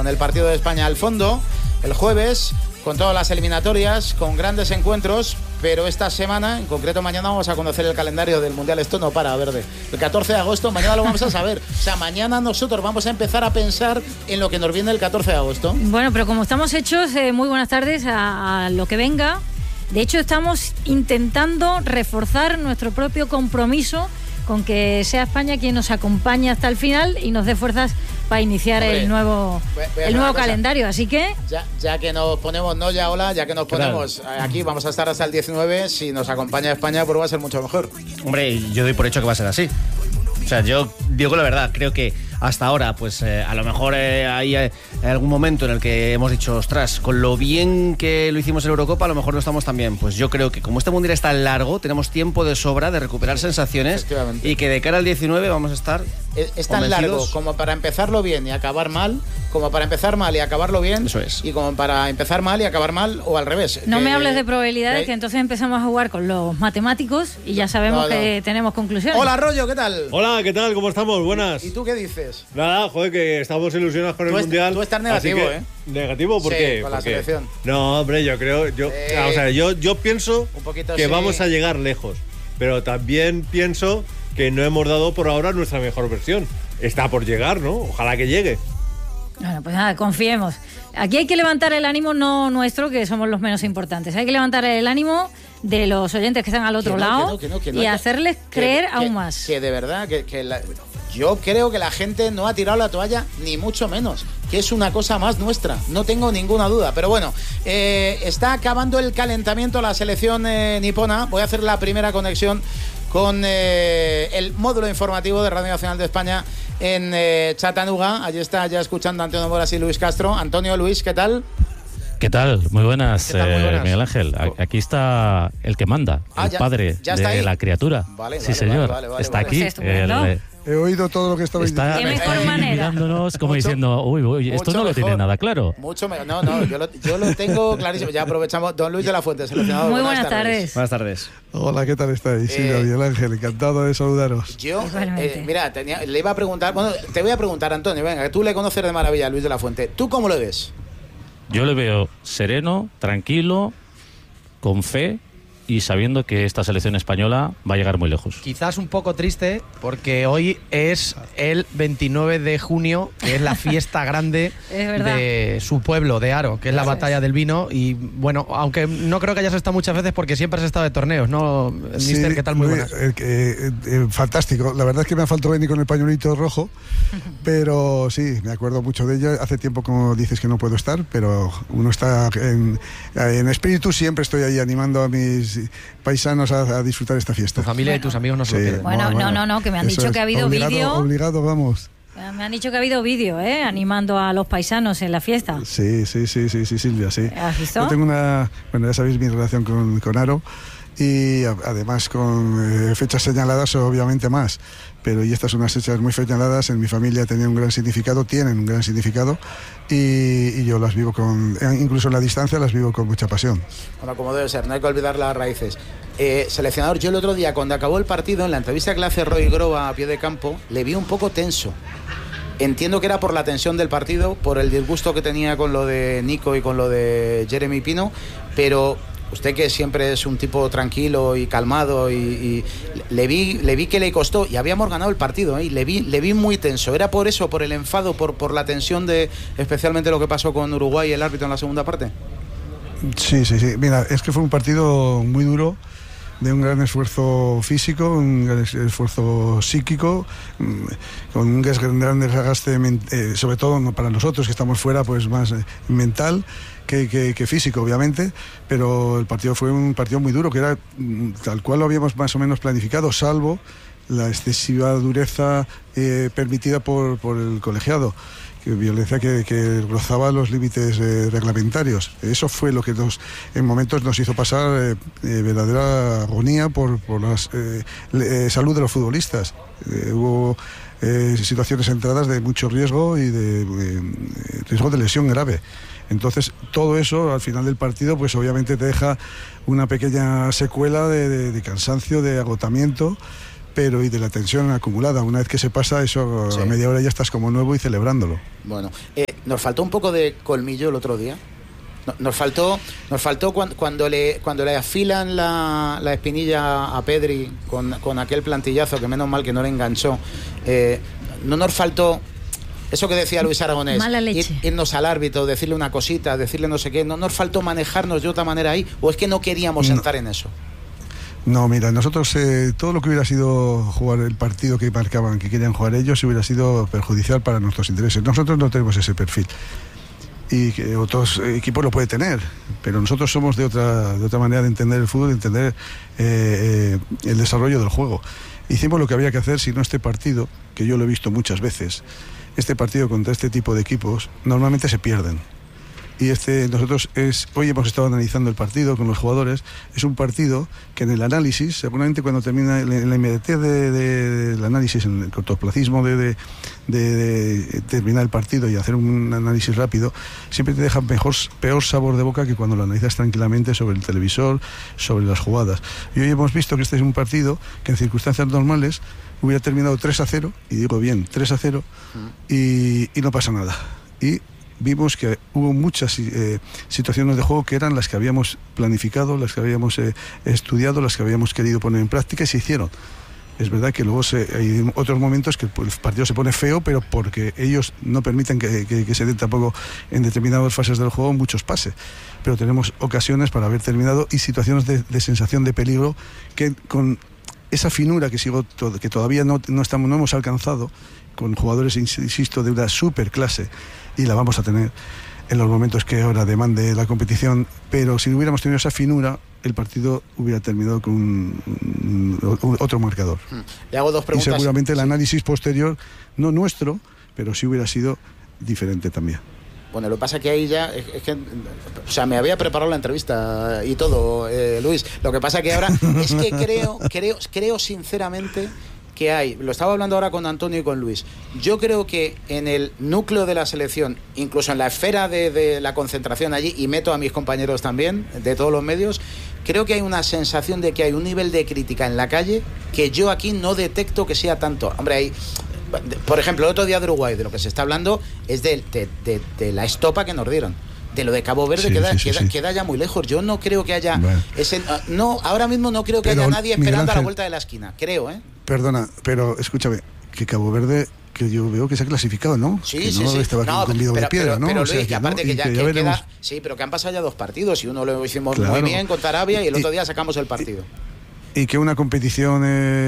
con el partido de España al fondo, el jueves, con todas las eliminatorias, con grandes encuentros, pero esta semana, en concreto mañana, vamos a conocer el calendario del Mundial. Esto no para, Verde. El 14 de agosto, mañana lo vamos a saber. O sea, mañana nosotros vamos a empezar a pensar en lo que nos viene el 14 de agosto. Bueno, pero como estamos hechos, muy buenas tardes a lo que venga. De hecho, estamos intentando reforzar nuestro propio compromiso con que sea España quien nos acompañe hasta el final y nos dé fuerzas para iniciar el nuevo calendario, así que... Ya que nos ponemos, ya que nos ponemos aquí, vamos a estar hasta el 19, si nos acompaña España, pues va a ser mucho mejor. Hombre, yo doy por hecho que va a ser así. O sea, yo digo la verdad, creo que hasta ahora, pues a lo mejor hay algún momento en el que hemos dicho, ostras, con lo bien que lo hicimos en Eurocopa, a lo mejor no estamos tan bien. Pues yo creo que como este Mundial es tan largo, tenemos tiempo de sobra de recuperar sensaciones y que de cara al 19 vamos a estar es tan largo como para empezarlo bien y acabar mal, como para empezar mal y acabarlo bien. Eso es. Y como para empezar mal y acabar mal o al revés. No me hables de probabilidades, que entonces empezamos a jugar con los matemáticos y ya sabemos que tenemos conclusiones. Hola, Rollo, ¿qué tal? Hola, ¿qué tal? ¿Cómo estamos? Buenas. ¿Y tú qué dices? Nada, joder, que estamos ilusionados con el Mundial. Tú estás negativo, que, ¿Negativo? ¿Por qué? Con la selección. No, hombre, yo creo... Yo pienso que vamos a llegar lejos, pero también pienso que no hemos dado por ahora nuestra mejor versión. Está por llegar, ¿no? Ojalá que llegue. Bueno, pues nada, confiemos. Aquí hay que levantar el ánimo, no nuestro, que somos los menos importantes. Hay que levantar el ánimo de los oyentes que están al otro lado y hacerles creer aún más. Que de verdad, yo creo que la gente no ha tirado la toalla, ni mucho menos, que es una cosa más nuestra, no tengo ninguna duda. Pero bueno, está acabando el calentamiento la selección nipona. Voy a hacer la primera conexión con el módulo informativo de Radio Nacional de España en Chattanooga. Allí está ya escuchando a Antonio Moras y Luis Castro. Antonio, Luis, ¿qué tal? ¿Qué tal? Muy buenas, ¿Qué tal? Muy buenas. Miguel Ángel. Aquí está el que manda, el padre de la criatura. Sí, señor. Está aquí. He oído todo lo que estabais diciendo. Qué mejor manera. Mirándonos como diciendo, uy, esto no lo tiene nada claro. Mucho mejor. No, yo lo tengo clarísimo. Ya aprovechamos. Don Luis de la Fuente, seleccionador. Muy buenas tardes. Buenas tardes. Hola, ¿qué tal estáis? Sí, Miguel Ángel, encantado de saludaros. Yo, mira, le iba a preguntar, bueno, te voy a preguntar, Antonio, venga, que tú le conoces de maravilla a Luis de la Fuente. ¿Tú cómo lo ves? Yo le veo sereno, tranquilo, con fe y sabiendo que esta selección española va a llegar muy lejos. Quizás un poco triste porque hoy es el 29 de junio, que es la fiesta grande de su pueblo, de Haro, que es la batalla del vino. Y bueno, aunque no creo que hayas estado muchas veces porque siempre has estado de torneos, ¿no, mister? ¿Qué tal? Muy buenas. Fantástico. La verdad es que me ha faltado venir con el pañuelito rojo, pero sí, me acuerdo mucho de ella. Hace tiempo, como dices, que no puedo estar, pero uno está en espíritu. Siempre estoy ahí animando a mis paisanos a disfrutar esta fiesta. Tu familia y tus amigos no se lo pierden. Bueno, no, que me han dicho que ha habido vídeo. Obligado, vamos. Me han dicho que ha habido vídeo, animando a los paisanos en la fiesta. Sí, Silvia, sí. ¿Has visto? Yo tengo ya sabéis mi relación con Haro. Y además con fechas señaladas, obviamente más, pero y estas son unas fechas muy señaladas. En mi familia tienen un gran significado y yo las vivo incluso en la distancia las vivo con mucha pasión. Bueno, como debe ser, no hay que olvidar las raíces. Seleccionador, yo el otro día cuando acabó el partido, en la entrevista que le hace Roy Groba a pie de campo, le vi un poco tenso. Entiendo que era por la tensión del partido, por el disgusto que tenía con lo de Nico y con lo de Jeremy Pino, pero usted, que siempre es un tipo tranquilo y calmado, y le vi que le costó, y habíamos ganado el partido, y le vi muy tenso. ¿Era por eso, por el enfado, por la tensión de especialmente lo que pasó con Uruguay y el árbitro en la segunda parte? Sí. Mira, es que fue un partido muy duro, de un gran esfuerzo físico, un gran esfuerzo psíquico, con un gran desgaste, sobre todo para nosotros que estamos fuera, pues más mental que físico, obviamente, pero el partido fue un partido muy duro, que era tal cual lo habíamos más o menos planificado, salvo la excesiva dureza permitida por el colegiado, violencia que rozaba los límites reglamentarios. Eso fue lo que en momentos nos hizo pasar verdadera agonía por la salud de los futbolistas. Hubo situaciones entradas de mucho riesgo y de riesgo de lesión grave. Entonces, todo eso al final del partido, pues obviamente te deja una pequeña secuela de cansancio, de agotamiento, pero y de la tensión acumulada. Una vez que se pasa eso, a media hora ya estás como nuevo y celebrándolo. Bueno, nos faltó un poco de colmillo el otro día. Nos faltó cuando le afilan la espinilla a Pedri con aquel plantillazo, que menos mal que no le enganchó. No nos faltó eso que decía Luis Aragonés, mala leche. Irnos al árbitro, decirle una cosita, decirle no sé qué. No nos faltó manejarnos de otra manera ahí, o es que no queríamos entrar en eso. No, mira, nosotros todo lo que hubiera sido jugar el partido que marcaban, que querían jugar ellos, hubiera sido perjudicial para nuestros intereses. Nosotros no tenemos ese perfil. Y que otros equipos lo pueden tener, pero nosotros somos de otra manera de entender el fútbol, de entender el desarrollo del juego. Hicimos lo que había que hacer, si no este partido, que yo lo he visto muchas veces, este partido contra este tipo de equipos normalmente se pierden. Y nosotros hoy hemos estado analizando el partido con los jugadores. Es un partido que en el análisis, seguramente cuando termina en la inmediatez del análisis, en el cortoplacismo de terminar el partido y hacer un análisis rápido, siempre te deja peor sabor de boca que cuando lo analizas tranquilamente sobre el televisor, sobre las jugadas. Y hoy hemos visto que este es un partido que en circunstancias normales hubiera terminado 3-0, y digo bien, 3-0, y no pasa nada. Y vimos que hubo muchas situaciones de juego que eran las que habíamos planificado, las que habíamos estudiado, las que habíamos querido poner en práctica, y se hicieron. Es verdad que luego hay otros momentos que el partido se pone feo, pero porque ellos no permiten que se den tampoco en determinadas fases del juego muchos pases. Pero tenemos ocasiones para haber terminado y situaciones de sensación de peligro que con esa finura que todavía no hemos alcanzado, con jugadores, insisto, de una super clase, y la vamos a tener en los momentos que ahora demande la competición, pero si hubiéramos tenido esa finura, el partido hubiera terminado con otro marcador. Le hago dos preguntas. Y seguramente el análisis posterior, no nuestro, pero sí hubiera sido diferente también. Bueno, lo que pasa que ahí ya es que, o sea, me había preparado la entrevista y todo, Luis. Lo que pasa que ahora es que creo sinceramente que hay, lo estaba hablando ahora con Antonio y con Luis, yo creo que en el núcleo de la selección, incluso en la esfera de la concentración allí, y meto a mis compañeros también, de todos los medios, creo que hay una sensación de que hay un nivel de crítica en la calle que yo aquí no detecto que sea tanto. Hombre, hay, por ejemplo, el otro día de Uruguay, de lo que se está hablando es de la estopa que nos dieron. De lo de Cabo Verde queda ya muy lejos. Yo no creo que haya ahora mismo no creo que haya nadie esperando a la vuelta de la esquina, creo, Perdona, pero escúchame, que Cabo Verde, que yo veo que se ha clasificado, ¿no? Sí, que sí, no sí. estaba convido de piedra, ¿no? Pero o sea, Luis, que aparte que ya queda, sí, pero que han pasado ya 2 partidos y uno lo hicimos muy bien contra Arabia y el otro día sacamos el partido. Y que una competición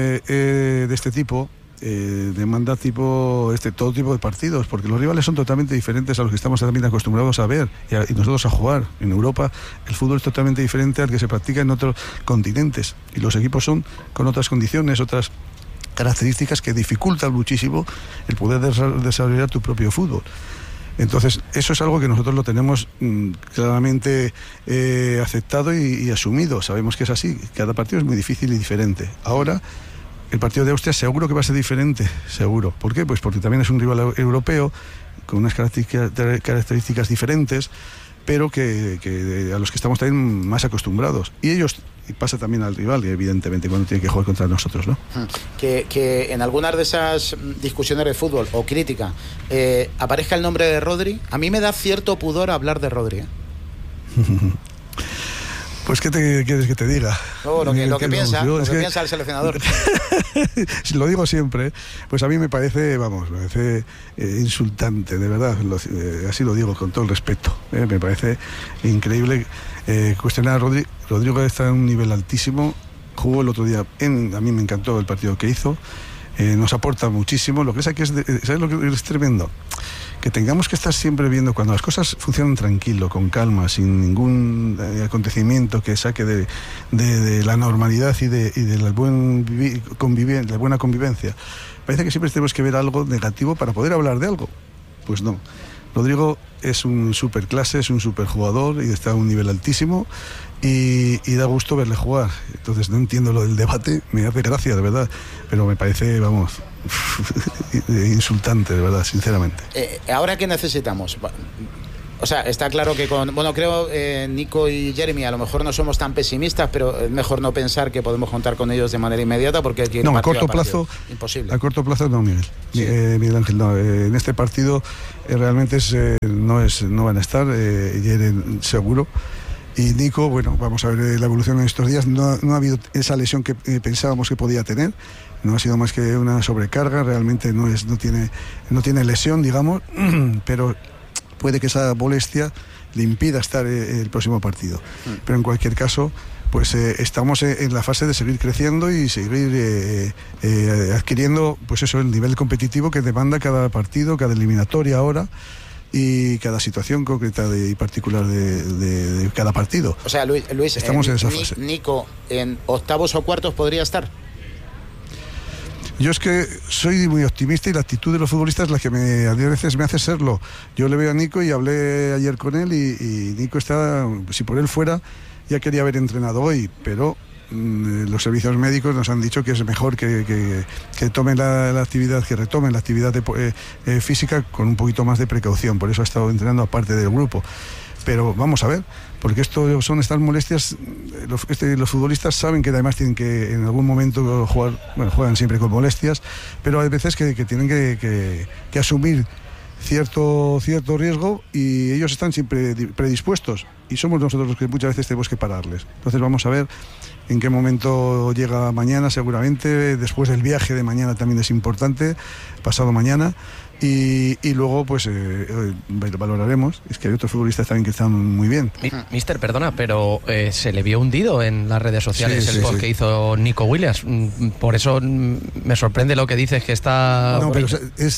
de este tipo demanda todo tipo de partidos, porque los rivales son totalmente diferentes a los que estamos también acostumbrados a ver y nosotros a jugar. En Europa el fútbol es totalmente diferente al que se practica en otros continentes, y los equipos son con otras condiciones, otras características que dificultan muchísimo el poder desarrollar tu propio fútbol. Entonces, eso es algo que nosotros lo tenemos claramente aceptado y asumido. Sabemos que es así. Cada partido es muy difícil y diferente. Ahora, el partido de Austria seguro que va a ser diferente, seguro. ¿Por qué? Pues porque también es un rival europeo con unas características diferentes, pero que a los que estamos también más acostumbrados. Y ellos, y pasa también al rival, evidentemente, cuando tiene que jugar contra nosotros, ¿no? Que en algunas de esas discusiones de fútbol o crítica aparezca el nombre de Rodri. A mí me da cierto pudor hablar de Rodri. Pues, ¿qué quieres que te diga? No, lo que piensa el seleccionador. Si lo digo siempre, pues a mí me parece insultante, de verdad, así lo digo con todo el respeto. Me parece increíble cuestionar a Rodrigo. Rodrigo está en un nivel altísimo, jugó el otro día, a mí me encantó el partido que hizo, nos aporta muchísimo. Lo que es aquí ¿sabes lo que es tremendo? Que tengamos que estar siempre viendo cuando las cosas funcionan tranquilo, con calma, sin ningún acontecimiento que saque de la normalidad y de la buena convivencia. Parece que siempre tenemos que ver algo negativo para poder hablar de algo. Pues no. Rodrigo es un superclase, es un superjugador y está a un nivel altísimo y da gusto verle jugar. Entonces no entiendo lo del debate, me hace gracia, de verdad, pero me parece, insultante, de verdad, sinceramente. ¿Ahora qué necesitamos? O sea, está claro que creo Nico y Jeremy a lo mejor no somos tan pesimistas, pero es mejor no pensar que podemos contar con ellos de manera inmediata porque no, a corto plazo imposible. A corto plazo no, Miguel. Sí. Miguel Ángel, no. En este partido realmente no van a estar, seguro. Y Nico, bueno, vamos a ver la evolución en estos días. No ha habido esa lesión que pensábamos que podía tener. No ha sido más que una sobrecarga. Realmente no tiene lesión, digamos, pero puede que esa molestia le impida estar el próximo partido. Pero en cualquier caso, pues estamos en la fase de seguir creciendo y seguir adquiriendo, pues eso, el nivel competitivo que demanda cada partido, cada eliminatoria ahora, y cada situación concreta y particular de cada partido. O sea, Luis, estamos en esa fase. Nico, ¿en octavos o cuartos podría estar? Yo es que soy muy optimista y la actitud de los futbolistas es la que a veces me hace serlo. Yo le veo a Nico y hablé ayer con él y Nico está, si por él fuera, ya quería haber entrenado hoy, pero los servicios médicos nos han dicho que es mejor que tomen la actividad, que retomen la actividad física con un poquito más de precaución. Por eso ha estado entrenando aparte del grupo. Pero vamos a ver, porque son estas molestias. Los futbolistas saben que además tienen que en algún momento jugar, bueno, juegan siempre con molestias, pero hay veces que tienen que asumir cierto riesgo y ellos están siempre predispuestos y somos nosotros los que muchas veces tenemos que pararles. Entonces vamos a ver en qué momento llega mañana, seguramente después del viaje de mañana también es importante, pasado mañana, y luego pues valoraremos. Es que hay otros futbolistas también que están muy bien. Mister, perdona, pero se le vio hundido en las redes sociales el post que hizo Nico Williams. Por eso me sorprende lo que dices, que está... No, pero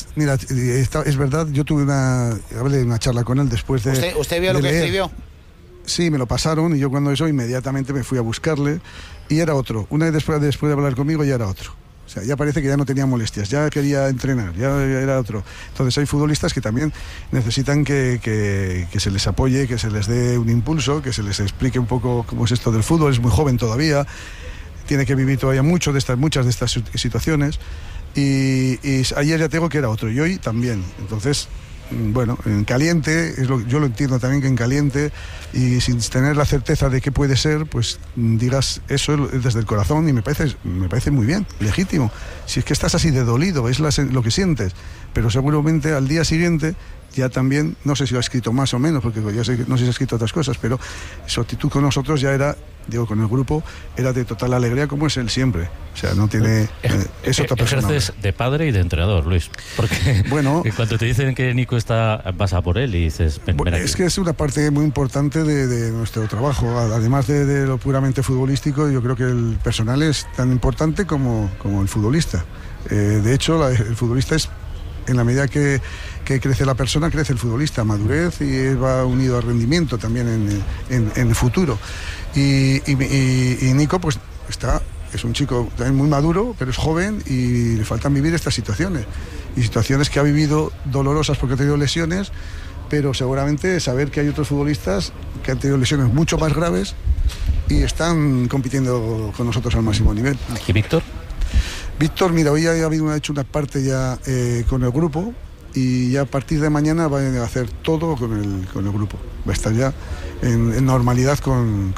es verdad, yo hablé una charla con él después de... ¿Usted vio lo que escribió? Sí, me lo pasaron y yo cuando eso inmediatamente me fui a buscarle y era otro. Una vez después de hablar conmigo ya era otro. O sea, ya parece que ya no tenía molestias, ya quería entrenar, ya era otro. Entonces hay futbolistas que también necesitan que se les apoye, que se les dé un impulso, que se les explique un poco cómo es esto del fútbol. Es muy joven todavía, tiene que vivir todavía muchas de estas situaciones y ayer ya tengo que era otro y hoy también. Entonces, bueno, en caliente, yo lo entiendo también, que en caliente y sin tener la certeza de qué puede ser, pues digas eso desde el corazón y me parece muy bien, legítimo. Si es que estás así de dolido, es lo que sientes, pero seguramente al día siguiente ya también, no sé si lo ha escrito más o menos, porque ya sé, no sé si ha escrito otras cosas, pero su actitud con nosotros ya era, con el grupo, era de total alegría, como es él siempre. O sea, no tiene... es otra persona. Ejerces de padre y de entrenador, Luis. Porque bueno, cuando te dicen que Nico vas a por él y dices... es que es una parte muy importante de nuestro trabajo. Además de lo puramente futbolístico, yo creo que el personal es tan importante como el futbolista. De hecho, el futbolista es... En la medida que crece la persona, crece el futbolista, madurez, y va unido al rendimiento también en el futuro. Y Nico pues es un chico también muy maduro, pero es joven y le faltan vivir estas situaciones. Y situaciones que ha vivido dolorosas porque ha tenido lesiones, pero seguramente saber que hay otros futbolistas que han tenido lesiones mucho más graves y están compitiendo con nosotros al máximo nivel. ¿Y Víctor? Víctor, mira, hoy ha hecho una parte ya con el grupo y ya a partir de mañana va a hacer todo con el grupo. Va a estar ya en normalidad con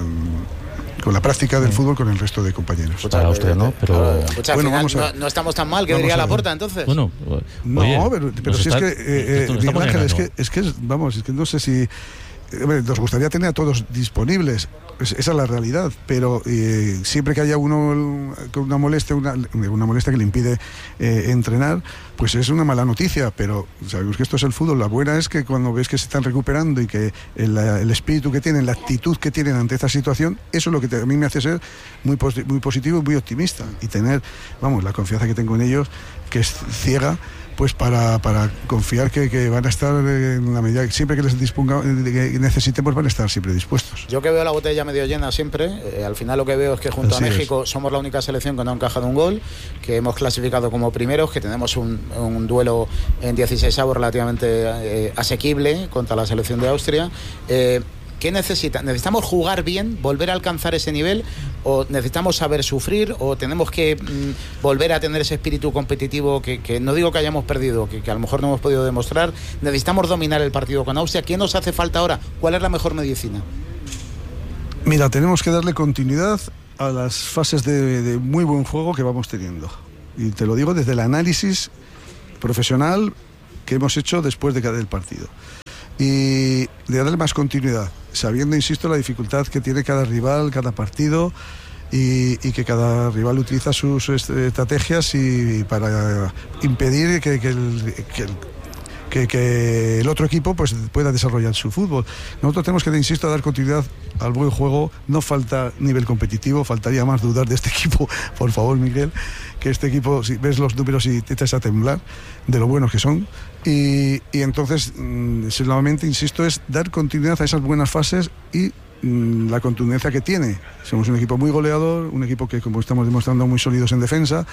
la práctica del fútbol con el resto de compañeros. Escucha, Austria, ¿no? Pero bueno, final, no estamos tan mal, que diría Laporta, entonces. Bueno, no, pero si es que Miguel Ángel, es que no sé si nos gustaría tener a todos disponibles. Esa es la realidad, pero siempre que haya uno con una molestia que le impide entrenar, pues es una mala noticia, pero sabemos que esto es el fútbol. La buena es que cuando ves que se están recuperando y que el espíritu que tienen, la actitud que tienen ante esta situación, eso es lo que a mí me hace ser muy positivo y muy optimista y tener, la confianza que tengo en ellos, que es ciega, pues para confiar que van a estar en la medida, siempre que les que necesitemos, van a estar siempre dispuestos. Yo que veo la botella medio llena siempre, al final lo que veo es que junto a México somos la única selección que no ha encajado un gol, que hemos clasificado como primeros, que tenemos un duelo en 16avos relativamente asequible contra la selección de Austria, ¿qué necesitan? ¿Necesitamos jugar bien, volver a alcanzar ese nivel? ¿O necesitamos saber sufrir? ¿O tenemos que volver a tener ese espíritu competitivo que no digo que hayamos perdido, que a lo mejor no hemos podido demostrar? ¿Necesitamos dominar el partido con Austria? ¿Qué nos hace falta ahora? ¿Cuál es la mejor medicina? Mira, tenemos que darle continuidad a las fases de muy buen juego que vamos teniendo. Y te lo digo desde el análisis profesional que hemos hecho después de cada partido. Y de darle más continuidad, sabiendo, insisto, la dificultad que tiene cada rival, cada partido, y que cada rival utiliza sus estrategias y para impedir que el otro equipo pues pueda desarrollar su fútbol. Nosotros tenemos que, insisto, dar continuidad al buen juego. No falta nivel competitivo, faltaría más dudar de este equipo, por favor, Miguel, que este equipo, si ves los números y te echas a temblar de lo buenos que son. Y entonces, solamente, insisto, es dar continuidad a esas buenas fases y la contundencia que tiene. Somos un equipo muy goleador, un equipo que, como estamos demostrando, muy sólidos en defensa,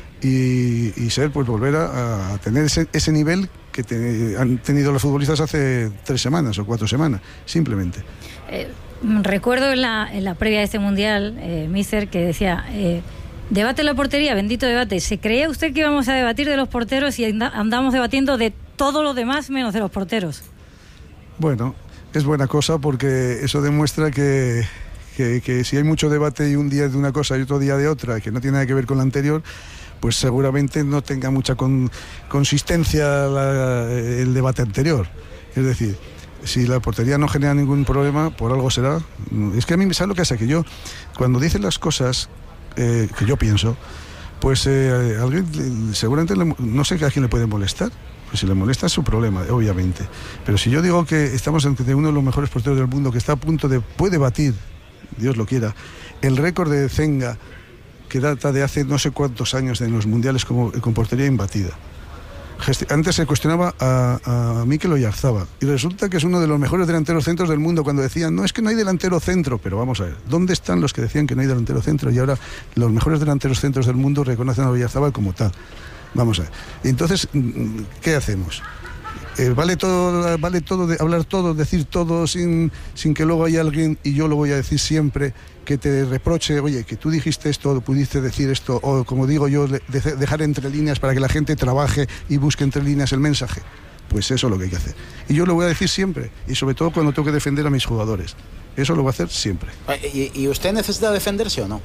y ser, pues volver a tener ese nivel que han tenido los futbolistas hace 3 semanas o 4 semanas, simplemente. Recuerdo en la previa de este Mundial, Míster, que decía... debate en la portería, bendito debate. ¿Se creía usted que íbamos a debatir de los porteros y andamos debatiendo de todo lo demás menos de los porteros? Bueno, es buena cosa porque eso demuestra que si hay mucho debate y un día de una cosa y otro día de otra, que no tiene nada que ver con la anterior, pues seguramente no tenga mucha consistencia el debate anterior. Es decir, si la portería no genera ningún problema, por algo será. Es que a mí, ¿sabes lo que pasa? Que yo, cuando dicen las cosas... que yo pienso, pues alguien seguramente no sé a quién le puede molestar. Pues si le molesta es su problema, obviamente. Pero si yo digo que estamos ante uno de los mejores porteros del mundo, que está a punto puede batir, Dios lo quiera, el récord de Zenga, que data de hace no sé cuántos años en los mundiales con portería imbatida. Antes se cuestionaba a Mikel Oyarzabal y resulta que es uno de los mejores delanteros centros del mundo, cuando decían, no, es que no hay delantero centro. Pero vamos a ver, ¿dónde están los que decían que no hay delantero centro? Y ahora los mejores delanteros centros del mundo reconocen a Oyarzabal como tal. Vamos a ver. Entonces, ¿qué hacemos? Vale todo de hablar todo, decir todo sin que luego haya alguien, y yo lo voy a decir siempre, que te reproche, oye, que tú dijiste esto, pudiste decir esto, o como digo yo, dejar entre líneas para que la gente trabaje y busque entre líneas el mensaje. Pues eso es lo que hay que hacer. Y yo lo voy a decir siempre, y sobre todo cuando tengo que defender a mis jugadores. Eso lo voy a hacer siempre. ¿Y usted necesita defenderse o no?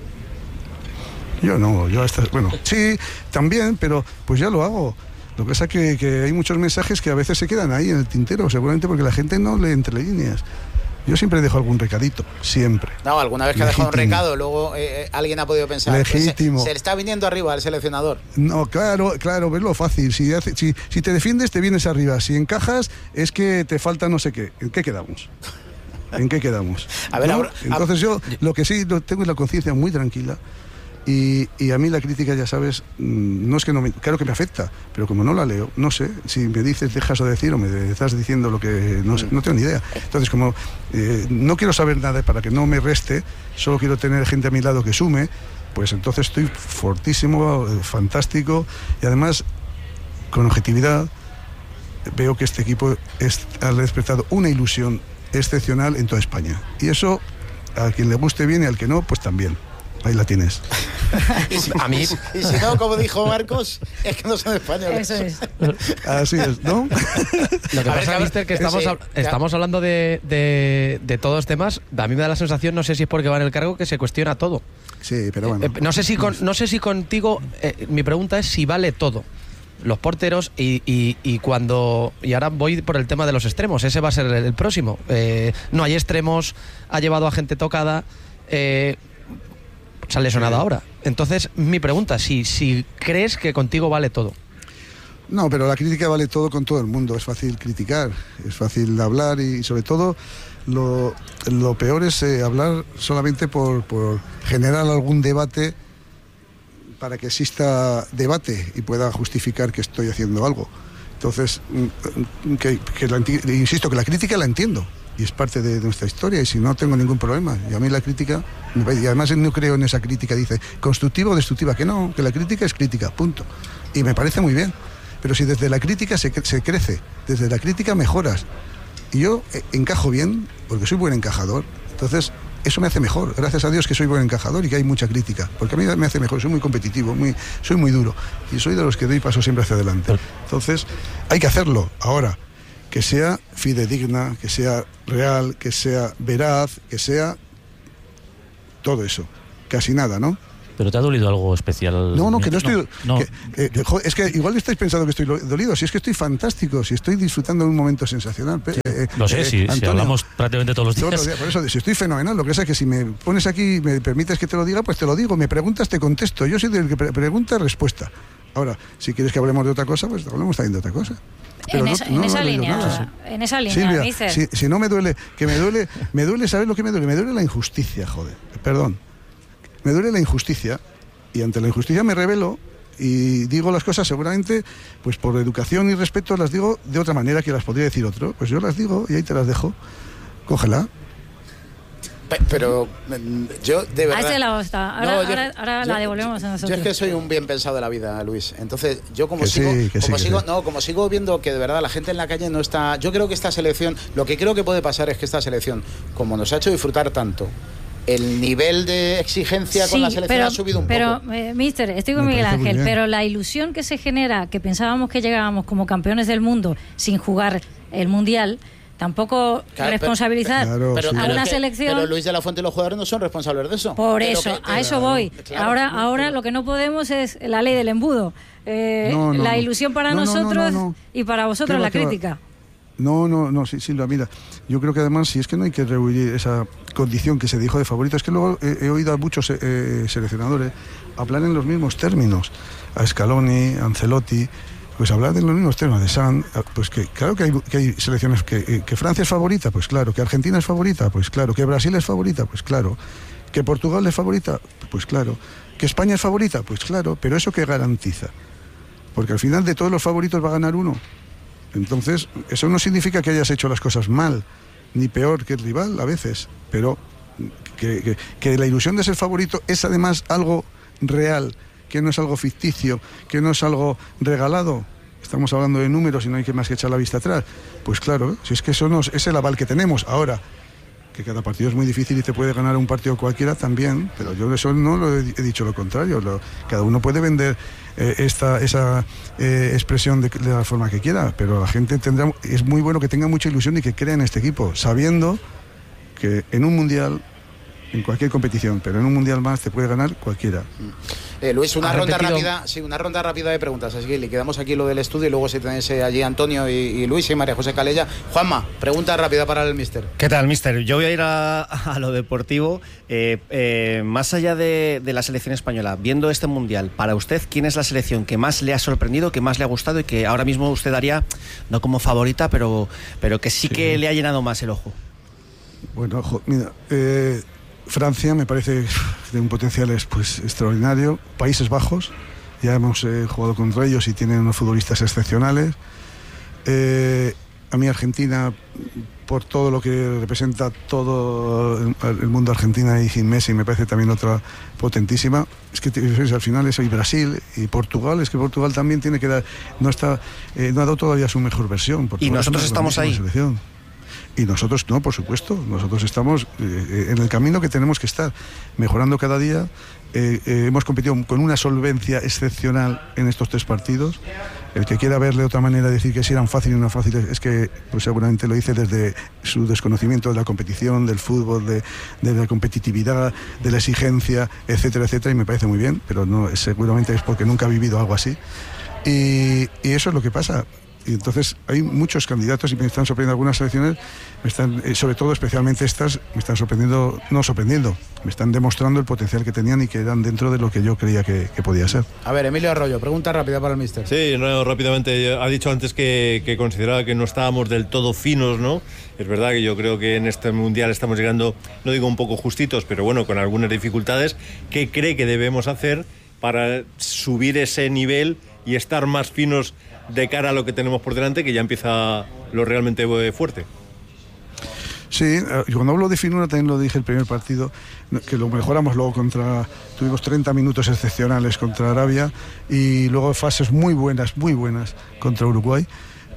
Yo no, bueno, sí, también, pero pues ya lo hago. Lo que pasa es que hay muchos mensajes que a veces se quedan ahí en el tintero, seguramente porque la gente no lee entre líneas. Yo siempre dejo algún recadito, siempre. No, alguna vez que ha dejado un recado, luego alguien ha podido pensar legítimo. Se le está viniendo arriba al seleccionador. No, claro, ves lo fácil. Si te defiendes, te vienes arriba. Si encajas, es que te falta no sé qué. ¿En qué quedamos? ¿En qué quedamos? A ver, ¿no? Entonces yo lo que sí tengo es la conciencia muy tranquila. Y a mí la crítica, ya sabes, no es que no claro que me afecta, pero como no la leo, no sé si me dices dejas de decir o me estás diciendo lo que no sé, no tengo ni idea. Entonces, como no quiero saber nada para que no me reste, solo quiero tener gente a mi lado que sume, pues entonces estoy fortísimo, fantástico, y además con objetividad veo que este equipo ha despertado una ilusión excepcional en toda España, y eso a quien le guste bien y al que no, pues también. Ahí la tienes. A mí. Y si no, como dijo Marcos, es que no son españoles. Eso es. Así es, ¿no? Lo que pasa, Mister, que estamos hablando de todos temas. A mí me da la sensación, no sé si es porque va en el cargo, que se cuestiona todo. Sí, pero bueno. No sé si contigo, mi pregunta es si vale todo. Los porteros y ahora voy por el tema de los extremos. Ese va a ser el próximo. No hay extremos, ha llevado a gente tocada. Se ha lesionado ahora. Entonces, mi pregunta, si crees que contigo vale todo. No, pero la crítica vale todo con todo el mundo. Es fácil criticar, es fácil hablar, y sobre todo lo peor es hablar solamente por generar algún debate para que exista debate y pueda justificar que estoy haciendo algo. Entonces, insisto, que la crítica la entiendo. Y es parte de nuestra historia, y si no tengo ningún problema. Y a mí la crítica, y además no creo en esa crítica, dice constructiva o destructiva, que no, que la crítica es crítica, punto. Y me parece muy bien. Pero si desde la crítica se crece, desde la crítica mejoras, Y yo encajo bien, porque soy buen encajador. Entonces, eso me hace mejor. Gracias a Dios que soy buen encajador y que hay mucha crítica. Porque a mí me hace mejor, soy muy competitivo, soy muy duro. Y soy de los que doy paso siempre hacia adelante. Entonces, hay que hacerlo. Ahora, que sea fidedigna, que sea real, que sea veraz, que sea todo eso. Casi nada, ¿no? ¿Pero te ha dolido algo especial? No, que no estoy... No. Es que igual estáis pensando que estoy dolido. Si es que estoy fantástico, si estoy disfrutando de un momento sensacional. Lo sé, si hablamos prácticamente todos los días. Por eso, si estoy fenomenal. Lo que pasa es que si me pones aquí y me permites que te lo diga, pues te lo digo. Me preguntas, te contesto. Yo soy del que pregunta, respuesta. Ahora, si quieres que hablemos de otra cosa, pues hablemos también de otra cosa. Pero en esa línea, Silvia, Mister. si no me duele, me duele saber lo que me duele la injusticia, joder. Perdón. Me duele la injusticia y ante la injusticia me rebelo y digo las cosas seguramente, pues por educación y respeto las digo de otra manera que las podría decir otro. Pues yo las digo y ahí te las dejo. Cógela. Pero yo de verdad... A ese lado está. Ahora la devolvemos a nosotros. Yo es que soy un bien pensado de la vida, Luis. Entonces, yo como sigo viendo que de verdad la gente en la calle no está... Yo creo que esta selección... Lo que creo que puede pasar es que esta selección, como nos ha hecho disfrutar tanto, el nivel de exigencia con la selección ha subido un poco. Pero, Mister, estoy con Miguel Ángel, pero la ilusión que se genera, que pensábamos que llegábamos como campeones del mundo sin jugar el Mundial... Tampoco responsabilizar a una selección. Pero Luis de la Fuente y los jugadores no son responsables de eso. Por eso, a eso voy. Claro, ahora lo que no podemos es la ley del embudo. La ilusión para nosotros y para vosotros la crítica. No, sí, Silvia, mira, yo creo que además, si es que no hay que rehuir esa condición que se dijo de favorito, es que luego he oído a muchos seleccionadores hablar en los mismos términos, a Scaloni, a Ancelotti, pues hablar de los mismos términos, de San, pues que claro que hay selecciones que Francia es favorita, pues claro, que Argentina es favorita, pues claro, que Brasil es favorita, pues claro, que Portugal es favorita, pues claro, que España es favorita, pues claro, pero ¿eso qué garantiza? Porque al final de todos los favoritos va a ganar uno. Entonces, eso no significa que hayas hecho las cosas mal, ni peor que el rival a veces, pero que la ilusión de ser favorito es además algo real, que no es algo ficticio, que no es algo regalado. Estamos hablando de números y no hay que más que echar la vista atrás. Pues claro, si es que eso es el aval que tenemos. Ahora, que cada partido es muy difícil y te puede ganar un partido cualquiera también, pero yo eso no lo he dicho lo contrario. Cada uno puede vender esa expresión de la forma que quiera, pero la gente es muy bueno que tenga mucha ilusión y que crea en este equipo, sabiendo que en un mundial, en cualquier competición, pero en un mundial más te puede ganar cualquiera. Luis, una ronda rápida de preguntas, así que le quedamos aquí lo del estudio y luego si tenéis allí Antonio y Luis y María José Calella. Juanma, pregunta rápida para el míster. ¿Qué tal, míster? Yo voy a ir a lo deportivo. Más allá de la selección española, viendo este mundial, para usted, ¿quién es la selección que más le ha sorprendido, que más le ha gustado y que ahora mismo usted daría, no como favorita, pero que sí que le ha llenado más el ojo? Bueno, mira, Francia me parece de un potencial extraordinario. Países Bajos, ya hemos jugado contra ellos y tienen unos futbolistas excepcionales. A mí Argentina, por todo lo que representa todo el mundo Argentina y sin Messi, me parece también otra potentísima. Es que al final eso, y Brasil y Portugal, es que Portugal también tiene que dar, no ha dado todavía su mejor versión. Portugal, y nosotros estamos ahí. Selección. Y nosotros no, por supuesto, nosotros estamos en el camino que tenemos que estar, mejorando cada día. Hemos competido con una solvencia excepcional en estos 3 partidos. El que quiera verle de otra manera, decir que si eran fáciles o no fáciles, es que pues seguramente lo dice desde su desconocimiento de la competición, del fútbol, de la competitividad, de la exigencia, etcétera, etcétera, y me parece muy bien, pero no, seguramente es porque nunca ha vivido algo así. Y eso es lo que pasa. Y entonces hay muchos candidatos y me están sorprendiendo algunas selecciones, sobre todo especialmente estas, me están me están demostrando el potencial que tenían y que eran dentro de lo que yo creía que podía ser. A ver, Emilio Arroyo, pregunta rápida para el míster. Sí, rápidamente, ha dicho antes que consideraba que no estábamos del todo finos, ¿no? Es verdad que yo creo que en este mundial estamos llegando, no digo un poco justitos, pero bueno, con algunas dificultades. ¿Qué cree que debemos hacer para subir ese nivel y estar más finos de cara a lo que tenemos por delante, que ya empieza lo realmente fuerte? Sí, cuando hablo de finura también lo dije el primer partido, que lo mejoramos luego tuvimos 30 minutos excepcionales contra Arabia y luego fases muy buenas contra Uruguay,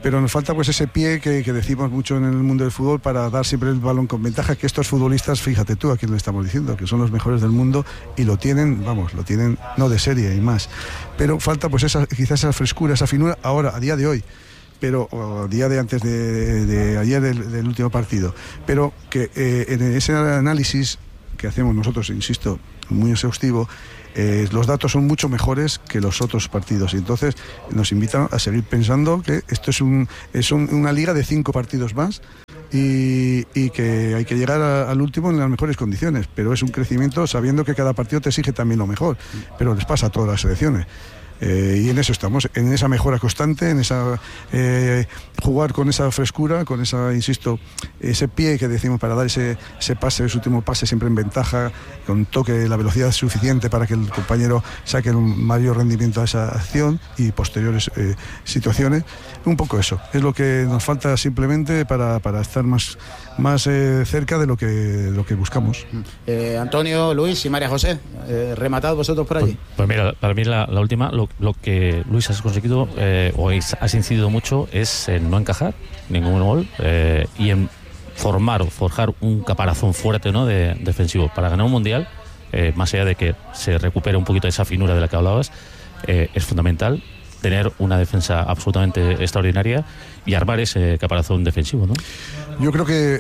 pero nos falta pues ese pie que decimos mucho en el mundo del fútbol para dar siempre el balón con ventaja, que estos futbolistas, fíjate tú a quién le estamos diciendo, que son los mejores del mundo y lo tienen no de serie y más, pero falta pues quizás esa frescura, esa finura ahora, a día de hoy, pero a día de antes de ayer del último partido, pero que en ese análisis que hacemos nosotros, insisto, muy exhaustivo, los datos son mucho mejores que los otros partidos y entonces nos invitan a seguir pensando que esto es una liga de 5 partidos más y que hay que llegar al último en las mejores condiciones, pero es un crecimiento sabiendo que cada partido te exige también lo mejor, pero les pasa a todas las selecciones. Y en eso estamos, en esa mejora constante, en esa jugar con esa frescura, con esa, insisto, ese pie que decimos para dar ese pase, ese último pase siempre en ventaja, con toque, la velocidad suficiente para que el compañero saque un mayor rendimiento a esa acción y posteriores situaciones. Un poco eso, es lo que nos falta simplemente para estar más cerca de lo que buscamos. Antonio, Luis y María José, rematad vosotros por allí. Pues mira, para mí la última, lo que Luis has conseguido o has incidido mucho es en no encajar ningún gol y en formar o forjar un caparazón fuerte, ¿no?, defensivo para ganar un mundial, más allá de que se recupere un poquito esa finura de la que hablabas, es fundamental tener una defensa absolutamente extraordinaria y armar ese caparazón defensivo, ¿no? Yo creo que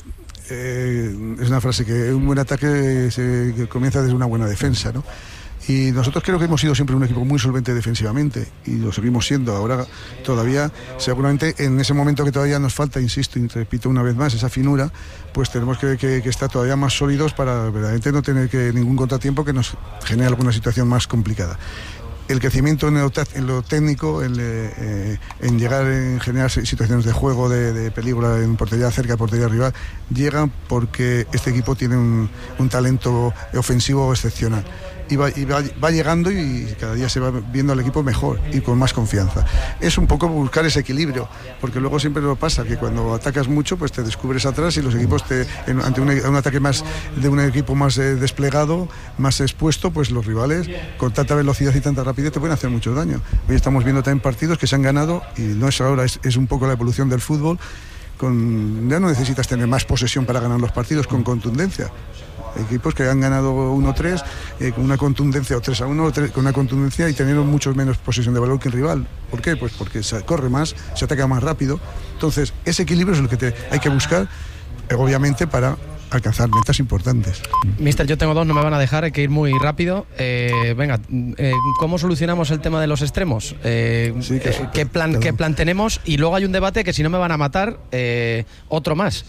es una frase que un buen ataque que comienza desde una buena defensa, ¿no? Y nosotros creo que hemos sido siempre un equipo muy solvente defensivamente y lo seguimos siendo. Ahora todavía, seguramente en ese momento que todavía nos falta, insisto y repito una vez más, esa finura, pues tenemos que estar todavía más sólidos para verdaderamente no tener ningún contratiempo que nos genere alguna situación más complicada. El crecimiento en lo técnico, en llegar en generar situaciones de juego, de peligro en portería cerca de portería rival, llegan porque este equipo tiene un talento ofensivo excepcional. Y va llegando y cada día se va viendo al equipo mejor y con más confianza. Es un poco buscar ese equilibrio, porque luego siempre lo pasa que cuando atacas mucho pues te descubres atrás y los equipos ante un ataque más de un equipo más desplegado, más expuesto, pues los rivales con tanta velocidad y tanta rapidez te pueden hacer mucho daño. Hoy estamos viendo también partidos que se han ganado y no es ahora, es un poco la evolución del fútbol. Ya no necesitas tener más posesión para ganar los partidos con contundencia. Equipos que han ganado 1-3 con una contundencia, o 3-1 con una contundencia y teniendo mucho menos posesión de balón que el rival. ¿Por qué? Pues porque se corre más, se ataca más rápido. Entonces, ese equilibrio es lo que hay que buscar, obviamente, para alcanzar metas importantes. Mister, yo tengo 2, no me van a dejar, hay que ir muy rápido. Venga, ¿cómo solucionamos el tema de los extremos? Sí, ¿Qué plan tenemos? Y luego hay un debate que si no me van a matar, otro más.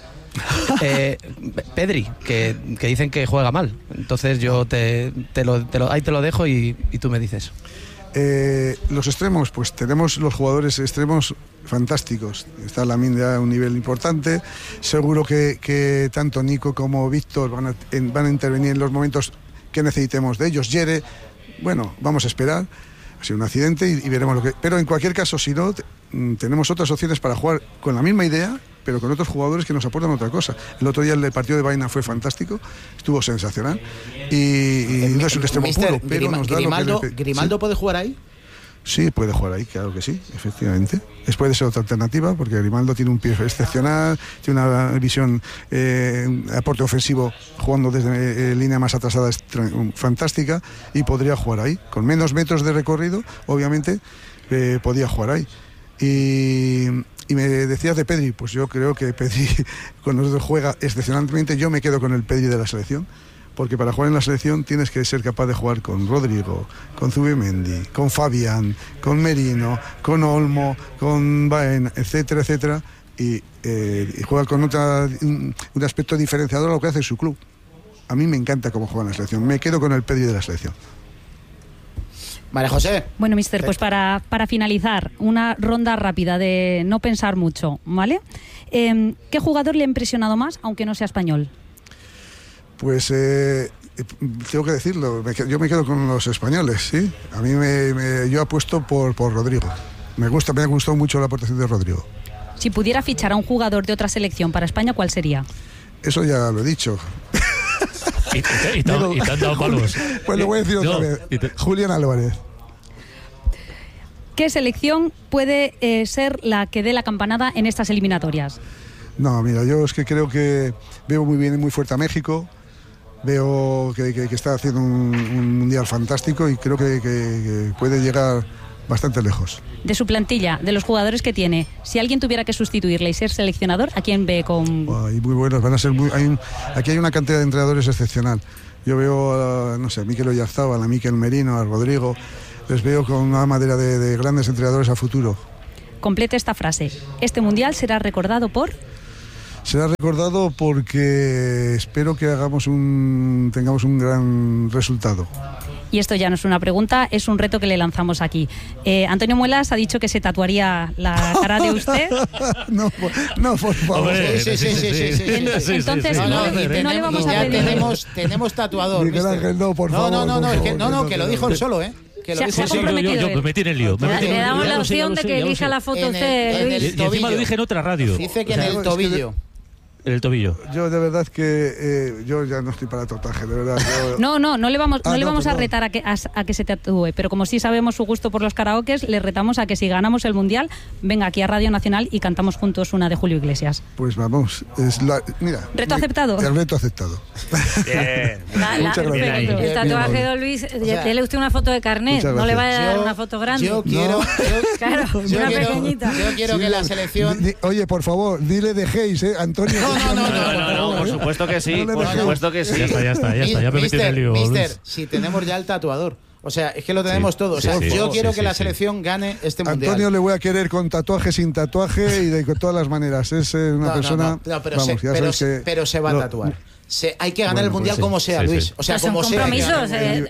Pedri, que dicen que juega mal. Entonces yo ahí te lo dejo y tú me dices. Los extremos, pues tenemos los jugadores extremos fantásticos. Está Lamine a un nivel importante. Seguro que tanto Nico como Víctor van a intervenir en los momentos que necesitemos de ellos. Yere, bueno, vamos a esperar. Ha sido un accidente y veremos lo que... Pero en cualquier caso, si no, tenemos otras opciones para jugar con la misma idea, pero con otros jugadores que nos aportan otra cosa. El otro día el partido de Baena fue fantástico, estuvo sensacional y no es un extremo puro, pero nos da ¿Grimaldo puede jugar ahí? Sí, puede jugar ahí, claro que sí, efectivamente. Puede ser otra alternativa, porque Grimaldo tiene un pie excepcional, tiene una visión, un aporte ofensivo jugando desde línea más atrasada fantástica y podría jugar ahí. Con menos metros de recorrido, obviamente, podía jugar ahí. Y me decías de Pedri, pues yo creo que Pedri con nosotros juega excepcionalmente. Yo me quedo con el Pedri de la selección, porque para jugar en la selección tienes que ser capaz de jugar con Rodrigo, con Zubimendi, con Fabián, con Merino, con Olmo, con Baena, etcétera, etcétera, y juega con un aspecto diferenciador a lo que hace su club. A mí me encanta cómo juega en la selección, me quedo con el Pedri de la selección. María José. Bueno, mister, pues para finalizar, una ronda rápida de no pensar mucho, ¿vale? ¿Qué jugador le ha impresionado más, aunque no sea español? Pues tengo que decirlo, yo me quedo con los españoles, ¿sí? A mí yo apuesto por Rodrigo. Me ha gustado mucho la aportación de Rodrigo. Si pudiera fichar a un jugador de otra selección para España, ¿cuál sería? Eso ya lo he dicho. Y te han dado palos. Pues lo voy a decir otra vez. Julián Álvarez. ¿Qué selección puede ser la que dé la campanada en estas eliminatorias? No, mira, yo es que creo que veo muy bien y muy fuerte a México. Veo que está haciendo un mundial fantástico y creo que puede llegar bastante lejos. De su plantilla, de los jugadores que tiene, si alguien tuviera que sustituirle y ser seleccionador, ¿a quién ve con...? Muy buenos, van a ser aquí hay una cantidad de entrenadores excepcional. Yo veo a Mikel Oyarzábal, a Mikel Merino, a Rodrigo, les veo con una madera de grandes entrenadores a futuro. Complete esta frase. Este mundial será recordado por... Será recordado porque espero que tengamos un gran resultado. Y esto ya no es una pregunta, es un reto que le lanzamos aquí. Antonio Muelas ha dicho que se tatuaría la cara de usted. No, por favor. Entonces no le vamos a pedir. Tenemos tatuador. Miguel Ángel, no, por favor. Que lo dijo él solo, Se ha comprometido. Yo me metí en el lío. Le damos la opción de que elija la foto usted, Luis. Y encima lo dije en otra radio. Dice que en el tobillo. En el tobillo. Yo de verdad que yo ya no estoy para tatuaje, de verdad. No le vamos a retar a que se tatúe, pero como sí sabemos su gusto por los karaokes, le retamos a que si ganamos el mundial, venga aquí a Radio Nacional y cantamos juntos una de Julio Iglesias. Pues vamos, mira. ¿Reto aceptado? El reto aceptado. Bien. Muchas gracias. El tatuaje de Luis, dele usted una foto de carnet, no le vaya a dar una foto grande. Yo quiero, una pequeñita. Yo quiero que la selección. Oye, por favor, dile dejéis, Antonio. No, por supuesto que sí, por supuesto que sí. Ya está, ya me metí en el lío. Mister, si tenemos ya el tatuador. O sea, es que lo tenemos todo. O sea, yo quiero que la selección gane este mundial. Antonio le voy a querer con tatuaje, sin tatuaje y de todas las maneras. Es una persona. Pero se va a tatuar. Hay que ganar el mundial como sea, Luis. O sea, como sea. Compromisos.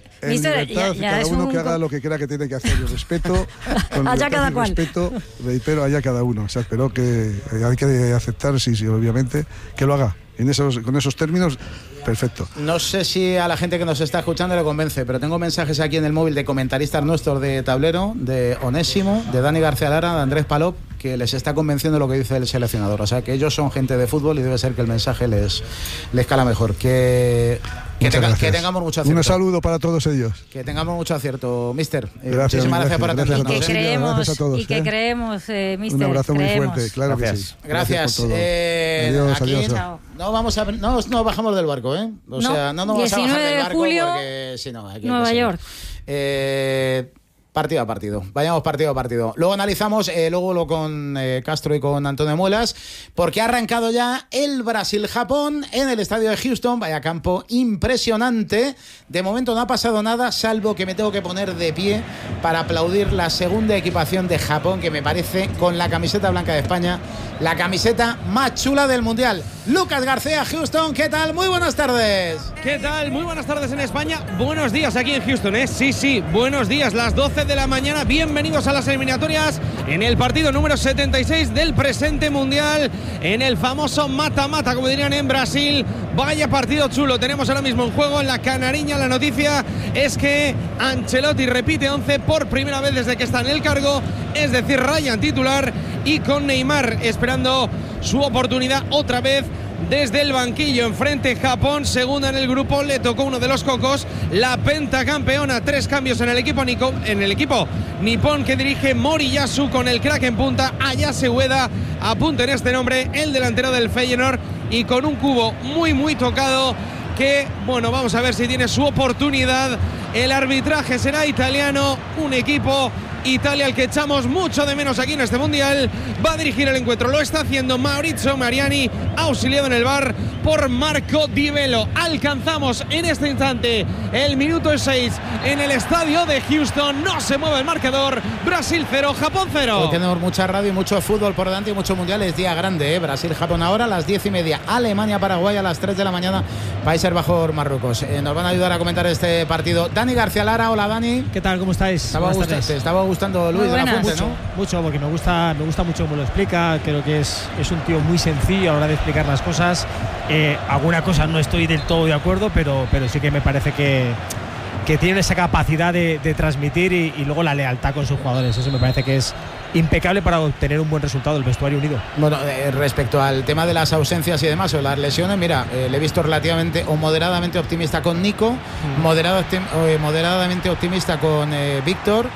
Cada uno que haga lo que crea que tiene que hacer. Yo respeto. Allá cada cual. Respeto, reitero, allá cada uno. O sea, espero que hay que aceptar, sí, obviamente, que lo haga. Con esos términos, perfecto. No sé si a la gente que nos está escuchando le convence, pero tengo mensajes aquí en el móvil de comentaristas nuestros de Tablero, de Onésimo, de Dani García Lara, de Andrés Palop, que les está convenciendo lo que dice el seleccionador. O sea, que ellos son gente de fútbol y debe ser que el mensaje les cala mejor. Que tengamos mucho acierto. Un saludo para todos ellos. Que tengamos mucho acierto, mister. Muchísimas gracias por atendernos. Y que creemos, mister. Un abrazo muy fuerte, claro gracias. Que sí. Gracias. Adiós. No bajamos del barco, ¿eh? O sea, no nos vamos a bajar del barco porque si no, aquí Nueva York. Partido a partido. Vayamos partido a partido. Luego analizamos, luego con Castro y con Antonio Muelas, porque ha arrancado ya el Brasil-Japón en el estadio de Houston. Vaya campo impresionante. De momento no ha pasado nada, salvo que me tengo que poner de pie para aplaudir la segunda equipación de Japón, que me parece, con la camiseta blanca de España, la camiseta más chula del Mundial. Lucas García, Houston, ¿qué tal? Muy buenas tardes. ¿Qué tal? Muy buenas tardes en España. Buenos días aquí en Houston, ¿eh? Sí, buenos días. Las 12 de la mañana. Bienvenidos a las eliminatorias en el partido número 76 del presente Mundial, en el famoso mata-mata, como dirían en Brasil. Vaya partido chulo tenemos ahora mismo en juego en la Canariña. La noticia es que Ancelotti repite 11 por primera vez desde que está en el cargo, es decir, Ryan titular, y con Neymar esperando su oportunidad otra vez desde el banquillo. Enfrente Japón, segunda en el grupo, le tocó uno de los cocos, la pentacampeona. 3 cambios en el equipo nipón que dirige Moriyasu, con el crack en punta, Ayase Ueda, apunten este nombre, el delantero del Feyenoord, y con un cubo muy tocado que, bueno, vamos a ver si tiene su oportunidad. El arbitraje será italiano, un equipo Italia al que echamos mucho de menos aquí en este Mundial. Va a dirigir el encuentro, lo está haciendo Maurizio Mariani, auxiliado en el VAR por Marco Di Velo. Alcanzamos en este instante el minuto 6 en el estadio de Houston. No se mueve el marcador. Brasil 0, Japón 0. Hoy tenemos mucha radio y mucho fútbol por delante y mucho Mundial. Es día grande, ¿eh? Brasil-Japón ahora a las 10:30. Alemania-Paraguay a las 3 de la mañana. Países Bajos-Marruecos. Nos van a ayudar a comentar este partido Dani García Lara. Hola, Dani. ¿Qué tal? ¿Cómo estáis? Te estaba gustando Luis de la Fuente, ¿no? Mucho, porque me gusta mucho cómo lo explica. Creo que es un tío muy sencillo a la hora de explicar las cosas. Alguna cosa no estoy del todo de acuerdo, pero sí que me parece que tiene esa capacidad de transmitir y luego la lealtad con sus jugadores. Eso me parece que es impecable para obtener un buen resultado, el vestuario unido. Bueno, respecto al tema de las ausencias y demás o las lesiones, mira, le he visto relativamente o moderadamente optimista con Nico, moderadamente optimista con Víctor.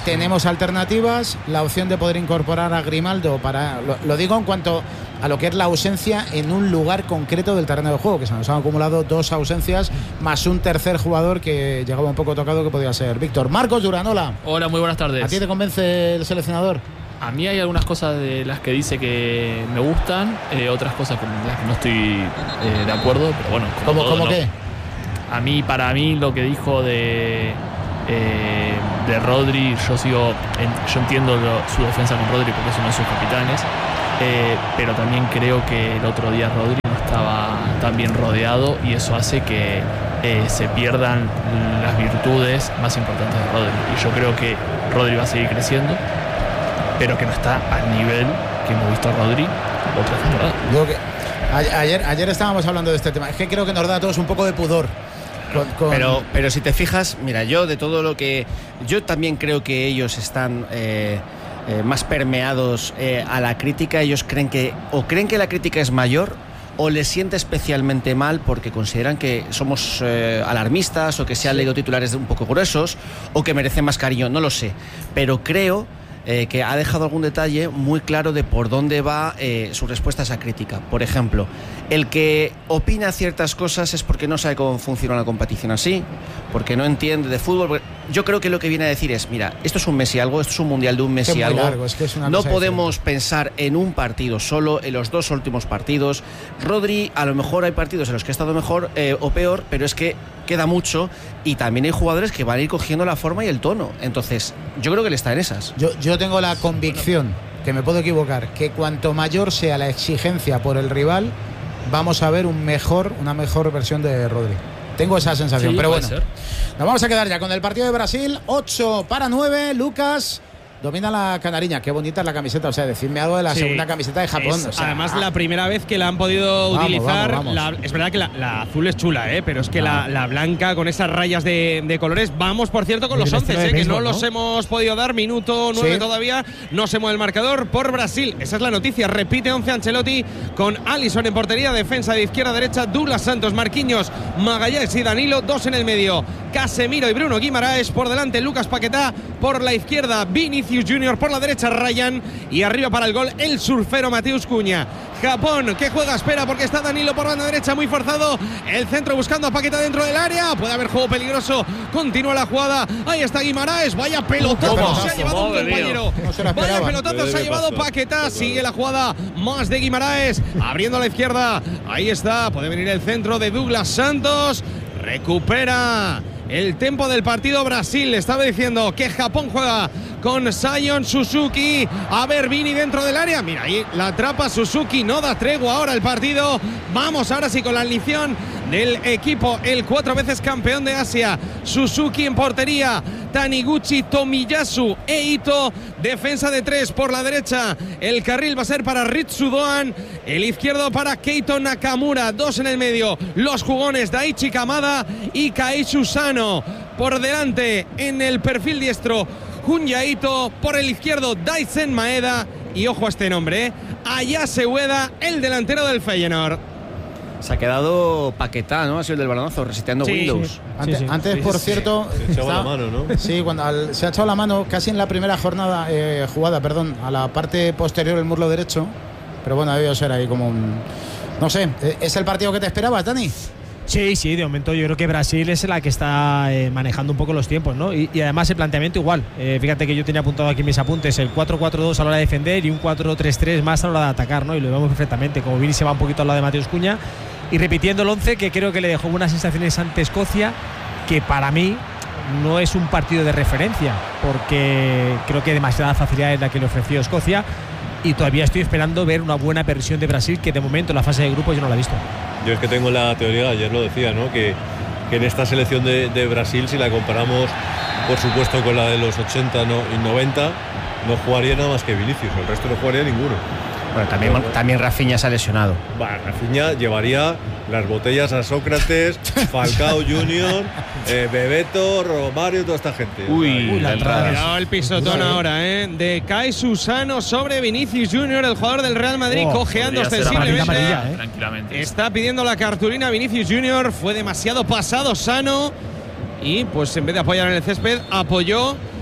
tenemos alternativas, la opción de poder incorporar a Grimaldo lo digo en cuanto a lo que es la ausencia en un lugar concreto del terreno de juego, que se nos han acumulado 2 ausencias más un tercer jugador que llegaba un poco tocado, que podía ser Víctor. Marcos Duranola. Hola, muy buenas tardes. ¿A ti te convence el seleccionador? A mí hay algunas cosas de las que dice que me gustan, otras cosas con las que no estoy de acuerdo, pero bueno. ¿Cómo qué? Para mí lo que dijo de Rodri, yo entiendo su defensa con Rodri porque es uno de sus capitanes, pero también creo que el otro día Rodri no estaba tan bien rodeado y eso hace que se pierdan las virtudes más importantes de Rodri. Y yo creo que Rodri va a seguir creciendo, pero que no está al nivel que hemos visto a Rodri otra temporada. Ayer estábamos hablando de este tema. Es que creo que nos da a todos un poco de pudor. Pero si te fijas, mira, yo también creo que ellos están más permeados a la crítica. Ellos creen que la crítica es mayor o les siente especialmente mal porque consideran que somos alarmistas o que se han leído titulares un poco gruesos o que merecen más cariño, no lo sé, pero creo que ha dejado algún detalle muy claro de por dónde va su respuesta a esa crítica. Por ejemplo, el que opina ciertas cosas es porque no sabe cómo funciona la competición así, porque no entiende de fútbol. Yo creo que lo que viene a decir es, mira, esto es un mes y algo, esto es un mundial de un mes y algo. Largo, es que es una no podemos pensar en un partido solo, en los 2 últimos partidos. Rodri, a lo mejor hay partidos en los que ha estado mejor o peor, pero es que queda mucho y también hay jugadores que van a ir cogiendo la forma y el tono. Entonces, yo creo que él está en esas. Yo tengo la convicción, que me puedo equivocar, que cuanto mayor sea la exigencia por el rival, vamos a ver una mejor versión de Rodri. Tengo esa sensación, pero bueno. Nos vamos a quedar ya con el partido de Brasil. 8-9, Lucas. Domina la canariña, qué bonita es la camiseta. O sea, decidme algo de la segunda camiseta de Japón. O sea, además, la primera vez que la han podido utilizar. Vamos. Es verdad que la azul es chula, pero es que la blanca con esas rayas de colores. Vamos, por cierto, con los 11, que no los hemos podido dar. Minuto 9 todavía. No se mueve el marcador por Brasil. Esa es la noticia. Repite 11 Ancelotti con Alisson en portería. Defensa de izquierda a derecha. Douglas Santos, Marquinhos, Magallanes y Danilo. 2 en el medio. Casemiro y Bruno Guimaraes. Por delante, Lucas Paquetá. Por la izquierda, Vinicius Junior, por la derecha Ryan y arriba para el gol el surfero Mateus Cunha. Japón que juega, espera porque está Danilo por banda derecha muy forzado, el centro buscando a Paquetá dentro del área, puede haber juego peligroso, continúa la jugada, ahí está Guimaraes, vaya pelotazo se ha llevado un compañero, vaya pelotazo se ha llevado Paquetá, sigue la jugada más de Guimaraes, abriendo a la izquierda, ahí está, puede venir el centro de Douglas Santos, recupera el tempo del partido Brasil. Estaba diciendo que Japón juega con Sion Suzuki. A ver, Vini dentro del área. Mira, ahí la atrapa Suzuki. No da tregua ahora el partido. Vamos ahora sí con la alineación del equipo, el 4 veces campeón de Asia. Suzuki en portería. Taniguchi, Tomiyasu e Ito. Defensa de 3 por la derecha. El carril va a ser para Ritsu Doan. El izquierdo para Keito Nakamura. 2 en el medio. Los jugones Daichi Kamada y Kaishu Sano. Por delante en el perfil diestro Junya Ito. Por el izquierdo Daisen Maeda. Y ojo a este nombre, Ayase Ueda, el delantero del Feyenoord. Se ha quedado Paquetá, ¿no? Ha sido el del balonazo, reseteando Windows. Antes, por cierto, se echaba la mano, ¿no? Sí, cuando se ha echado la mano casi en la primera jugada, a la parte posterior del muslo derecho. Pero bueno, debió ser ahí como un... No sé, ¿es el partido que te esperabas, Dani? Sí, de momento yo creo que Brasil es la que está manejando un poco los tiempos, ¿no? Y además el planteamiento igual. Fíjate que yo tenía apuntado aquí en mis apuntes el 4-4-2 a la hora de defender y un 4-3-3 más a la hora de atacar, ¿no? Y lo vemos perfectamente, como Vini se va un poquito al lado de Mateus Cunha y repitiendo el 11 que creo que le dejó buenas sensaciones ante Escocia, que para mí no es un partido de referencia, porque creo que demasiada facilidad es la que le ofreció Escocia y todavía estoy esperando ver una buena versión de Brasil, que de momento en la fase de grupos yo no la he visto. Yo es que tengo la teoría, ayer lo decía, ¿no? Que en esta selección de Brasil, si la comparamos, por supuesto, con la de los 80 y 90, no jugaría nada más que Vinicius, el resto no jugaría ninguno. Bueno, también Rafinha se ha lesionado. Bueno, Rafinha llevaría las botellas a Sócrates, Falcao Junior, Bebeto, Romario, toda esta gente. Uy, la entrada. Cuidado el pisotón ahora, de Kai Susano sobre Vinicius Junior, el jugador del Real Madrid, cojeando ostensiblemente. Tranquilamente. Está pidiendo la cartulina Vinicius Junior, fue demasiado pasado Sano y pues en vez de apoyar en el césped, apoyó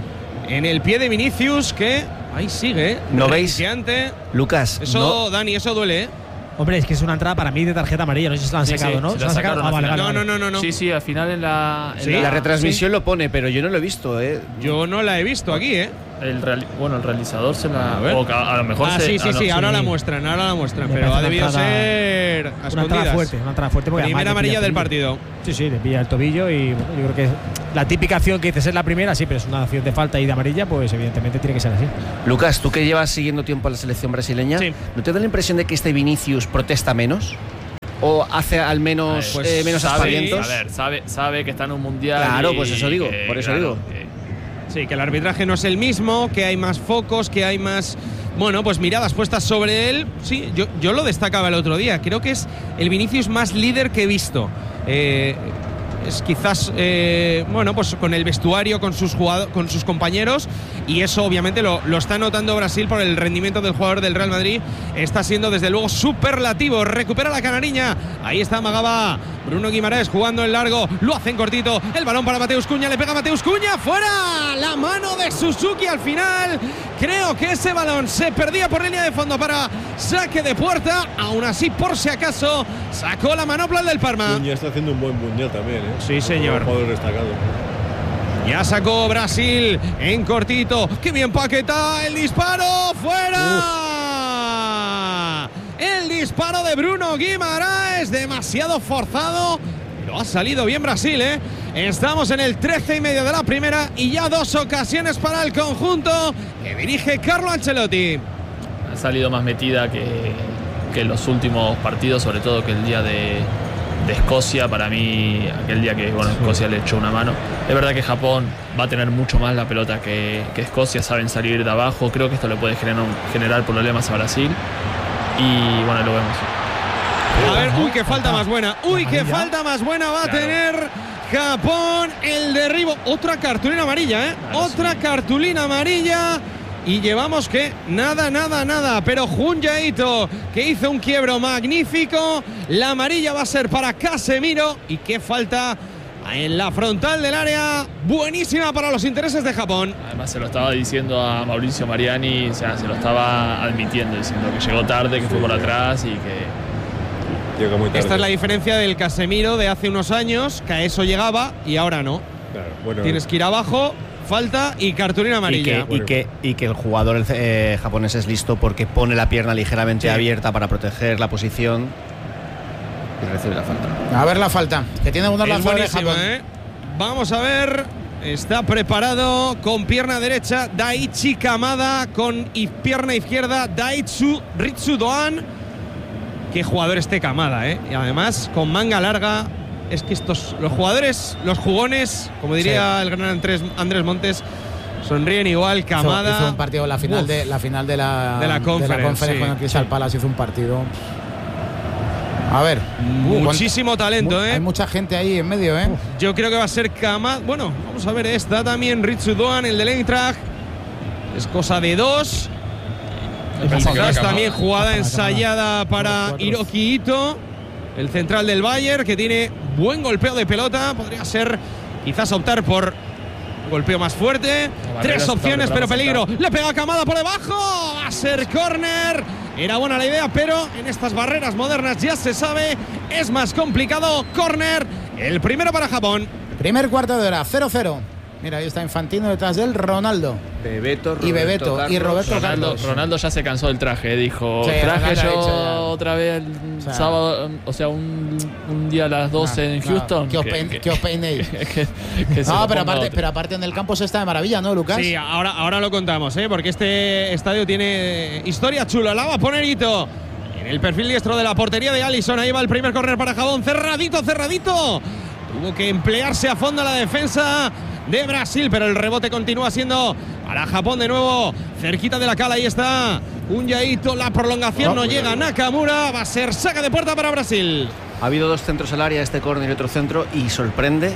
en el pie de Vinicius, que ahí sigue. ¿No veis? Lucas. Eso, no. Dani, eso duele, ¿eh? Hombre, es que es una entrada para mí de tarjeta amarilla. No sé si se la han sacado, ¿no? ¿Se la sacaron? Vale. No. Sí, al final en la retransmisión lo pone, pero yo no lo he visto, ¿eh? Yo no la he visto aquí, ¿eh? El realizador se la. A lo mejor sí, ahora la muestran, pero ha debido ser a escondidas. Una entrada fuerte. Primera amarilla del partido. Sí, le pilla el tobillo y bueno, yo creo que la típica acción que dices es la primera, sí, pero es una acción de falta y de amarilla, pues evidentemente tiene que ser así. Lucas, tú que llevas siguiendo tiempo a la selección brasileña, ¿no te da la impresión de que este Vinicius protesta menos? ¿O hace al menos menos aspavientos? A ver, sabe que está en un mundial. Claro, pues eso digo, por eso digo. Sí, que el arbitraje no es el mismo, que hay más focos, que hay más, bueno, pues miradas puestas sobre él. Sí, yo lo destacaba el otro día. Creo que es el Vinicius más líder que he visto. Es quizás, bueno, pues con el vestuario, con sus compañeros, y eso obviamente lo está notando Brasil por el rendimiento del jugador del Real Madrid. Está siendo desde luego superlativo. Recupera la canariña. Ahí está Amagaba. Bruno Guimaraes jugando en largo. Lo hacen cortito. El balón para Mateus Cunha. Le pega Mateus Cunha. ¡Fuera! La mano de Suzuki al final. Creo que ese balón se perdía por línea de fondo para saque de puerta. Aún así, por si acaso, sacó la manopla del Parma. Cunha está haciendo un buen mundial también, ¿eh? Sí, señor. Un jugador destacado. Ya sacó Brasil en cortito. ¡Qué bien Paquetá! ¡El disparo! ¡Fuera! El disparo de Bruno Guimaraes, demasiado forzado. Lo ha salido bien Brasil, ¿eh? Estamos en el 13,5 de la primera y ya 2 ocasiones para el conjunto que dirige Carlo Ancelotti. Ha salido más metida que en los últimos partidos, sobre todo que el día de Escocia. Para mí, aquel día que Escocia le echó una mano. Es verdad que Japón va a tener mucho más la pelota que Escocia, saben salir de abajo. Creo que esto le puede generar problemas a Brasil. Y bueno, lo vemos. A ver, uy, qué falta más buena. Uy, qué falta más buena va a tener Japón. El derribo. Otra cartulina amarilla, ¿eh? Otra cartulina amarilla. Y llevamos que nada. Pero Junya Ito, que hizo un quiebro magnífico. La amarilla va a ser para Casemiro. Y qué falta en la frontal del área. Buenísima para los intereses de Japón. Además se lo estaba diciendo a Mauricio Mariani. O sea, se lo estaba admitiendo, diciendo que llegó tarde, que fue por atrás y que llegó muy tarde. Esta es la diferencia del Casemiro de hace unos años, que a eso llegaba y ahora no. Claro, bueno, tienes que ir abajo. Falta y cartulina amarilla. Y que el jugador japonés es listo porque pone la pierna ligeramente abierta para proteger la posición y recibe la falta. A ver la falta, que tiene unos lanzadores de Japón. Vamos a ver. Está preparado con pierna derecha Daichi Kamada, con pierna izquierda Daitsu Ritsudoan. Qué jugador este Kamada, ¿eh? Y además con manga larga. Es que los jugadores, los jugones, como diría el gran Andrés Montes, sonríen igual. Kamada hizo un partido la final de la Conference con el Crystal Palace, hizo un partido. A ver, muchísimo talento, ¿eh? Hay mucha gente ahí en medio, ¿eh? Yo creo que va a ser Kamada. Bueno, vamos a ver, está también Ritsudoan, el del Eintracht. Es cosa de 2. Quizás también jugada ensayada para Hiroki Ito, el central del Bayern, que tiene buen golpeo de pelota. Podría ser quizás optar por un golpeo más fuerte. 3 opciones, pero peligro. Le pega Kamada por debajo. Va a ser córner. Era buena la idea, pero en estas barreras modernas ya se sabe, es más complicado. Córner, el primero para Japón. Primer cuarto de hora, 0-0. Mira, ahí está Infantino detrás de él, Ronaldo. Bebeto Carlos. Y Roberto Carlos. Ronaldo ya se cansó del traje, dijo. Sí, traje yo otra vez el sábado, o sea, un día a las 12 en Houston. Que os peinéis. No, pero aparte en el campo se está de maravilla, ¿no, Lucas? Sí, ahora lo contamos, porque este estadio tiene historia chula. La va a poner Ito en el perfil diestro de la portería de Alisson. Ahí va el primer córner para Japón. Cerradito. Tuvo que emplearse a fondo la defensa de Brasil, pero el rebote continúa siendo para Japón de nuevo, cerquita de la cala. Ahí está un Yaito, la prolongación no llega. Nakamura, va a ser saca de puerta para Brasil. Ha habido 2 centros al área, este córner y otro centro, y sorprende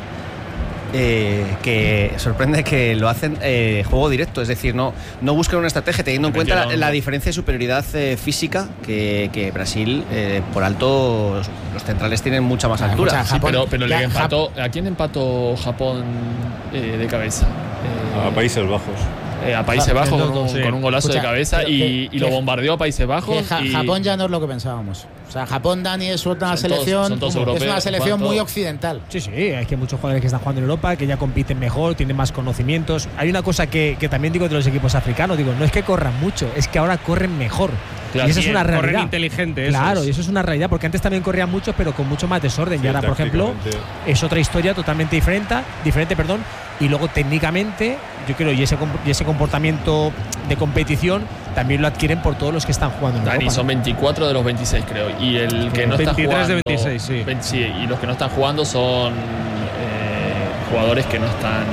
que lo hacen juego directo, es decir, no buscan una estrategia, teniendo en cuenta la diferencia de superioridad física que Brasil, por alto, los centrales tienen mucha más altura. Sí, pero le empató. ¿A quién empató Japón de cabeza? A Países Bajos. a Países Bajos con un golazo de cabeza y lo bombardeó a Países Bajos. Japón ya no es lo que pensábamos. O sea, Japón, Dani, es una selección muy occidental. Sí, es que hay muchos jugadores que están jugando en Europa, que ya compiten mejor, tienen más conocimientos. Hay una cosa que también digo de los equipos africanos, no es que corran mucho, es que ahora corren mejor. Claro, y eso es una realidad. Corren inteligentes. Claro, y eso es una realidad, porque antes también corrían mucho, pero con mucho más desorden. Y ahora, por ejemplo, es otra historia totalmente diferente, y luego técnicamente, yo creo, y ese comportamiento de competición también lo adquieren por todos los que están jugando en Europa. Son 24 de los 26, creo. Y el que no está jugando. 23 de 26, sí. Y los que no están jugando son jugadores que no están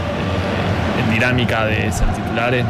en dinámica de ser titulares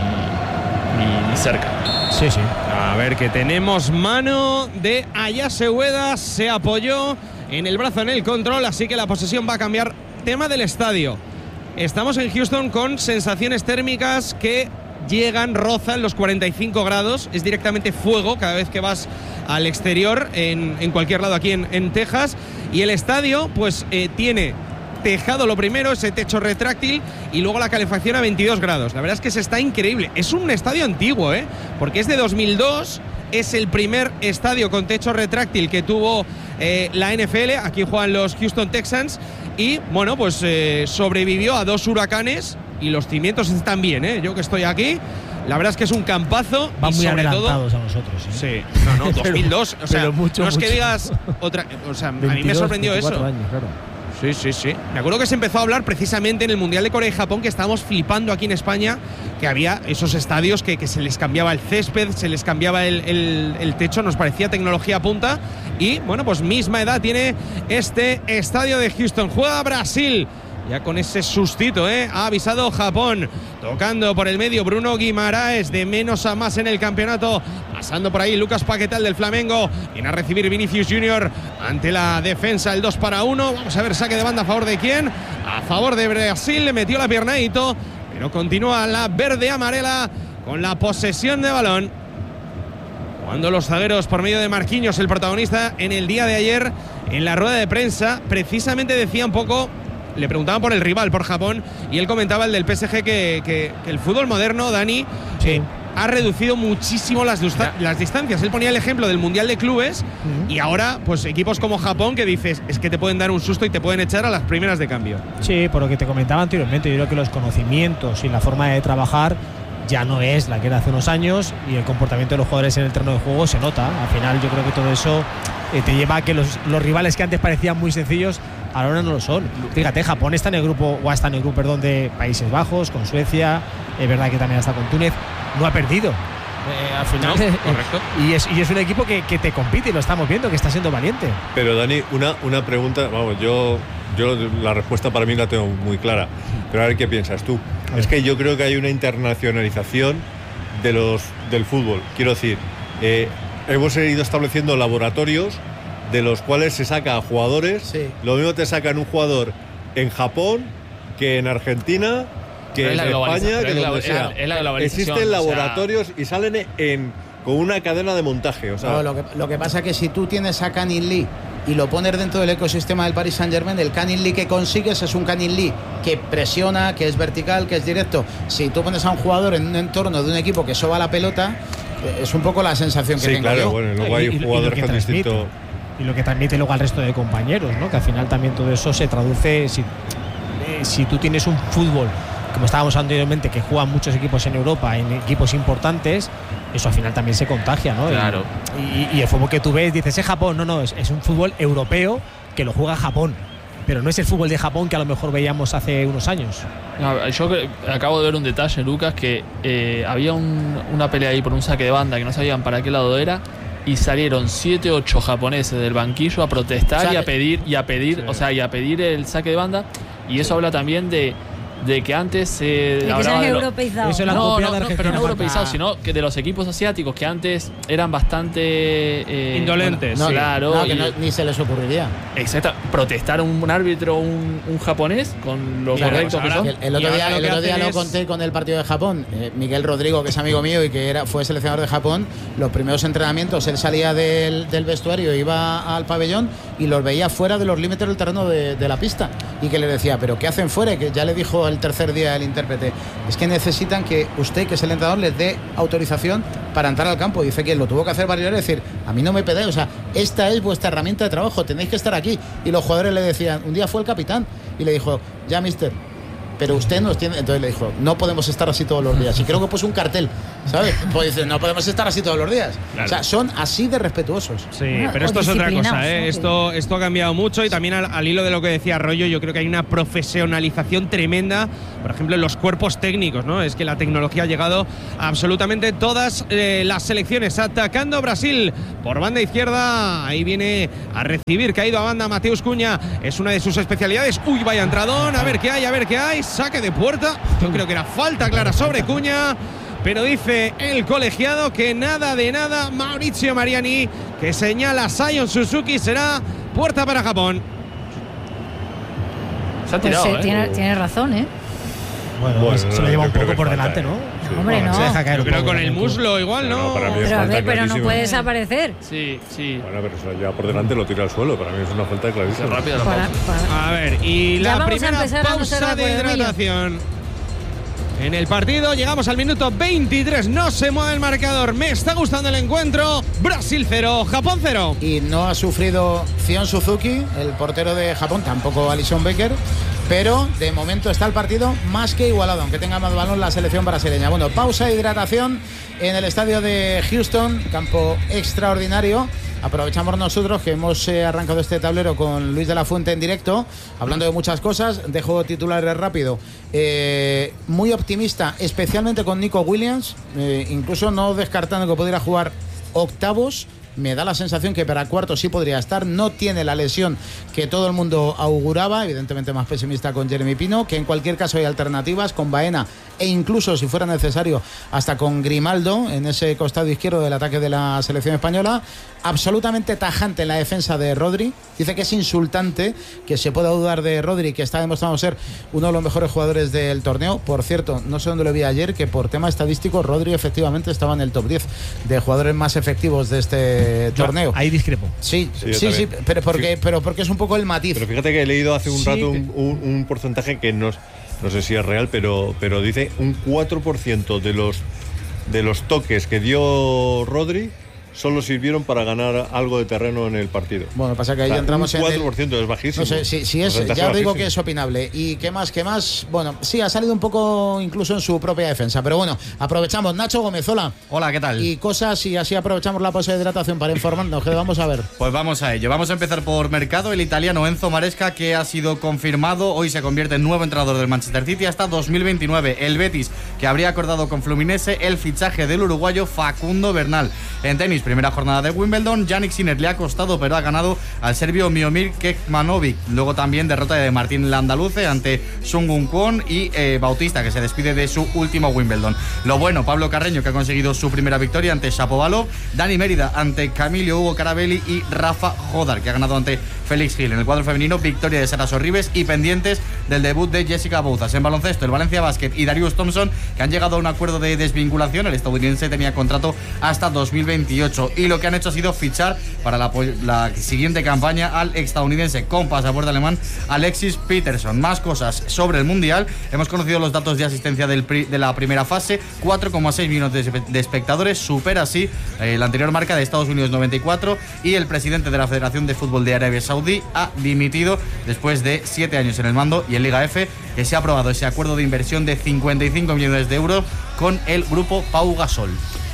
ni cerca. Sí. A ver, que tenemos mano de Ayase Ueda. Se apoyó en el brazo en el control, así que la posesión va a cambiar. Tema del estadio. Estamos en Houston con sensaciones térmicas que rozan los 45 grados. Es directamente fuego cada vez que vas al exterior en cualquier lado aquí en Texas. Y el estadio pues tiene tejado lo primero, ese techo retráctil, y luego la calefacción a 22 grados. La verdad es que se está increíble. Es un estadio antiguo, porque es de 2002. Es el primer estadio con techo retráctil que tuvo la NFL. Aquí juegan los Houston Texans. Y bueno, pues sobrevivió a 2 huracanes y los cimientos están bien, Yo que estoy aquí, la verdad es que es un campazo. Van y muy sobre adelantados todo, a nosotros. Sí, no, 2002. O sea, no es que digas otra. O sea, 22, a mí me sorprendió eso. Años, claro. Sí. Me acuerdo que se empezó a hablar precisamente en el Mundial de Corea y Japón, que estábamos flipando aquí en España, que había esos estadios que se les cambiaba el césped, se les cambiaba el techo, nos parecía tecnología punta. Y bueno, pues misma edad tiene este estadio de Houston. Juega Brasil. Ya con ese sustito, ha avisado Japón. Tocando por el medio Bruno Guimaraes, de menos a más en el campeonato. Pasando por ahí Lucas Paquetá, del Flamengo. Viene a recibir Vinicius Junior ante la defensa, el 2-1. Vamos a ver, saque de banda a favor de quién. A favor de Brasil, le metió la piernadito. Pero continúa la verde-amarela con la posesión de balón. Cuando los zagueros por medio de Marquinhos, el protagonista en el día de ayer, en la rueda de prensa, precisamente decía un poco. Le preguntaban por el rival, por Japón, y él comentaba, el del PSG, que el fútbol moderno, Dani, ha reducido muchísimo las distancias. Él ponía el ejemplo del Mundial de Clubes, y ahora, pues equipos como Japón, que dices, es que te pueden dar un susto y te pueden echar a las primeras de cambio. Sí, por lo que te comentaba anteriormente, yo creo que los conocimientos y la forma de trabajar ya no es la que era hace unos años, y el comportamiento de los jugadores en el terreno de juego se nota. Al final yo creo que todo eso te lleva a que los rivales que antes parecían muy sencillos ahora no lo son. Fíjate, Japón está en el grupo, de Países Bajos, con Suecia, es verdad que también está con Túnez, no ha perdido. Al final, correcto. Y es un equipo que te compite, y lo estamos viendo, que está siendo valiente. Pero Dani, una pregunta, vamos, yo la respuesta para mí la tengo muy clara, pero a ver qué piensas tú. Es que yo creo que hay una internacionalización del fútbol. Quiero decir, hemos ido estableciendo laboratorios de los cuales se saca a jugadores. Sí. Lo mismo te sacan un jugador en Japón que en Argentina, que en España, que donde sea. Existen laboratorios y salen con una cadena de montaje. O sea, no, lo que pasa es que si tú tienes a Canin Lee y lo pones dentro del ecosistema del Paris Saint-Germain, el Canin Lee que consigues es un Canin Lee que presiona, que es vertical, que es directo. Si tú pones a un jugador en un entorno de un equipo que soba la pelota, es un poco la sensación que tengo claro, yo. Bueno, luego hay jugadores con distinto. Y lo que transmite luego al resto de compañeros, ¿no? Que al final también todo eso se traduce. Si tú tienes un fútbol, como estábamos anteriormente, que juegan muchos equipos en Europa, en equipos importantes, eso al final también se contagia, ¿no? Claro. Y el fútbol que tú ves, dices, es Japón. No, es un fútbol europeo que lo juega Japón. Pero no es el fútbol de Japón que a lo mejor veíamos hace unos años. No, yo acabo de ver un detalle, Lucas, que había una pelea ahí por un saque de banda que no sabían para qué lado era, y salieron 7 u 8 japoneses del banquillo a protestar, y a pedir el saque de banda. Y eso habla también de que antes se hablaba de europeizado. Eso pero no europeizado, sino que de los equipos asiáticos que antes eran bastante indolentes. Ni se les ocurriría. Exacto, protestar un árbitro, un japonés, con lo correcto que son. El otro día lo conté con el partido de Japón. Miguel Rodrigo, que es amigo mío y que fue seleccionador de Japón, los primeros entrenamientos él salía del vestuario, iba al pabellón y los veía fuera de los límites del terreno de la pista, y que le decía, pero ¿qué hacen fuera? Y que ya le dijo el tercer día el intérprete. Es que necesitan que usted, que es el entrenador, les dé autorización para entrar al campo. Dice que lo tuvo que hacer varias veces, decir, a mí no me pedáis, o sea, esta es vuestra herramienta de trabajo, tenéis que estar aquí. Y los jugadores le decían, un día fue el capitán y le dijo, ya mister, pero usted nos tiene. Entonces le dijo, no podemos estar así todos los días. Y creo que puso un cartel, ¿sabes? Pues dice, no podemos estar así todos los días. Claro. O sea, son así de respetuosos. Sí, pero esto es otra cosa, ¿eh? Esto ha cambiado mucho y también al hilo de lo que decía Rollo, yo creo que hay una profesionalización tremenda, por ejemplo, en los cuerpos técnicos, ¿no? Es que la tecnología ha llegado a absolutamente todas las selecciones. Atacando Brasil por banda izquierda, ahí viene a recibir, caído a banda Mateus Cunha, es una de sus especialidades. Uy, vaya entradón, a ver qué hay. Saque de puerta, yo creo que era falta clara sobre Cunha, pero dice el colegiado que nada de nada. Maurizio Mariani, que señala a Sion Suzuki, será puerta para Japón. Se ha tirado, pues tiene razón, ¿eh? Bueno, se lo lleva un poco por delante, ¿no? Sí. Hombre, no. Se deja caer. Yo creo con el muslo igual, ¿no? Pero no puede desaparecer. Sí. Bueno, pero se lo lleva por delante, lo tira al suelo. Para mí es una falta clarísima. Rápida la pausa. A ver, y ya la primera pausa de hidratación en el partido. Llegamos al minuto 23. No se mueve el marcador. Me está gustando el encuentro. Brasil 0, Japón 0. Y no ha sufrido Sion Suzuki, el portero de Japón, tampoco Alisson Becker. Pero de momento está el partido más que igualado, aunque tenga más balón la selección brasileña. Bueno, pausa de hidratación en el estadio de Houston, campo extraordinario. Aprovechamos nosotros que hemos arrancado este tablero con Luis de la Fuente en directo, hablando de muchas cosas. Dejo titulares rápido. Muy optimista, especialmente con Nico Williams, incluso no descartando que pudiera jugar octavos. Me da la sensación que para cuartos sí podría estar. No tiene la lesión que todo el mundo auguraba. Evidentemente más pesimista con Jeremy Pino, que en cualquier caso hay alternativas con Baena e incluso, si fuera necesario, hasta con Grimaldo en ese costado izquierdo del ataque de la selección española. Absolutamente tajante en la defensa de Rodri. Dice que es insultante que se pueda dudar de Rodri, que está demostrando ser uno de los mejores jugadores del torneo. Por cierto, no sé dónde lo vi ayer, que por tema estadístico Rodri efectivamente estaba en el top 10 de jugadores más efectivos de este torneo. Ahí discrepo. Sí, pero porque es un poco el matiz. Pero fíjate que he leído hace un rato un porcentaje que no sé si es real, pero dice un 4% de los toques que dio Rodri solo sirvieron para ganar algo de terreno en el partido. Bueno, pasa que ahí entramos en 4% es bajísimo. No sé, si es, ya os digo que es opinable. ¿Y qué más? Bueno, sí, ha salido un poco incluso en su propia defensa. Pero bueno, aprovechamos. Nacho Gómez, hola. Hola, ¿qué tal? Y cosas, y así aprovechamos la pausa de hidratación para informarnos. ¿Qué vamos a ver? Pues vamos a ello. Vamos a empezar por mercado. El italiano Enzo Maresca, que ha sido confirmado. Hoy se convierte en nuevo entrenador del Manchester City hasta 2029. El Betis, que habría acordado con Fluminense el fichaje del uruguayo Facundo Bernal. En tenis, primera jornada de Wimbledon. Jannik Sinner le ha costado, pero ha ganado al serbio Miomir Kekmanovic. Luego también derrota de Martín Landaluce ante Sungun Kwon y Bautista, que se despide de su último Wimbledon. Lo bueno, Pablo Carreño, que ha conseguido su primera victoria ante Shapovalov. Dani Mérida ante Camilo Hugo Carabelli y Rafa Jodar, que ha ganado ante Félix Gil. En el cuadro femenino, victoria de Sara Sorribes y pendientes del debut de Jessica Bouzas. En baloncesto, el Valencia Basket y Darius Thompson, que han llegado a un acuerdo de desvinculación. El estadounidense tenía contrato hasta 2028 y lo que han hecho ha sido fichar para la siguiente campaña al estadounidense con pasaporte alemán Alexis Peterson. Más cosas sobre el Mundial. Hemos conocido los datos de asistencia de la primera fase. 4,6 millones de espectadores. Supera así la anterior marca de Estados Unidos, 94. Y el presidente de la Federación de Fútbol de Arabia Saudí ha dimitido después de 7 años en el mando. Y en Liga F, que se ha aprobado ese acuerdo de inversión de 55 millones de euros con el grupo Pau Gasol.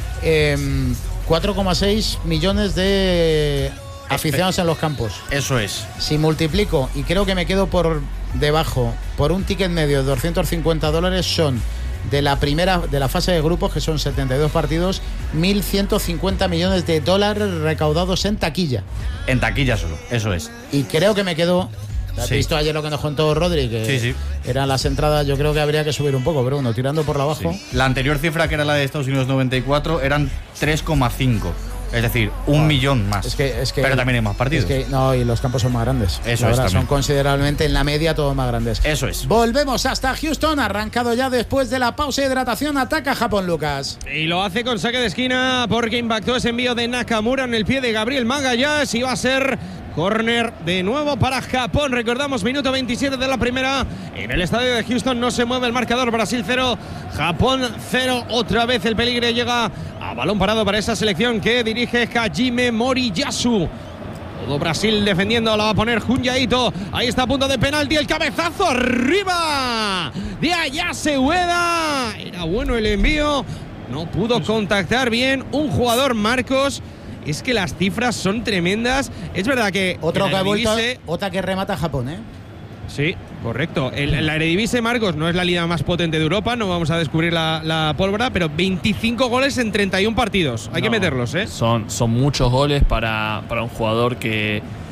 4,6 millones de aficionados en los campos. Eso es. Si multiplico, y creo que me quedo por debajo, por un ticket medio de $250, son de la fase de grupos, que son 72 partidos, 1.150 millones de dólares recaudados en taquilla. En taquilla solo, eso es. Y creo que me quedo... ¿Has visto ayer lo que nos contó Rodri? Que eran las entradas, yo creo que habría que subir un poco, pero bueno, tirando por la abajo. Sí. La anterior cifra, que era la de Estados Unidos 94, eran 3,5. Es decir, un millón más. Es que, pero también hay más partidos. No, y los campos son más grandes. Eso es. Son considerablemente en la media todos más grandes. Eso es. Volvemos hasta Houston, arrancado ya después de la pausa de hidratación. Ataca Japón, Lucas. Y lo hace con saque de esquina porque impactó ese envío de Nakamura en el pie de Gabriel Magalhães y va a ser Córner de nuevo para Japón. Recordamos, minuto 27 de la primera. En el estadio de Houston no se mueve el marcador. Brasil 0, Japón 0. Otra vez el peligro llega a balón parado para esa selección que dirige Hajime Moriyasu. Todo Brasil defendiendo, la va a poner Junyaito. Ahí está a punto de penalti, el cabezazo arriba de Ayase Ueda. Era bueno el envío, no pudo contactar bien un jugador, Marcos. Es que las cifras son tremendas. Es verdad que otro que ha vuelto, otra que remata a Japón, ¿eh? Sí, correcto. La Eredivisie, Marcos, no es la liga más potente de Europa, no vamos a descubrir la pólvora, pero 25 goles en 31 partidos. Hay que meterlos, ¿eh? Son muchos goles para un jugador que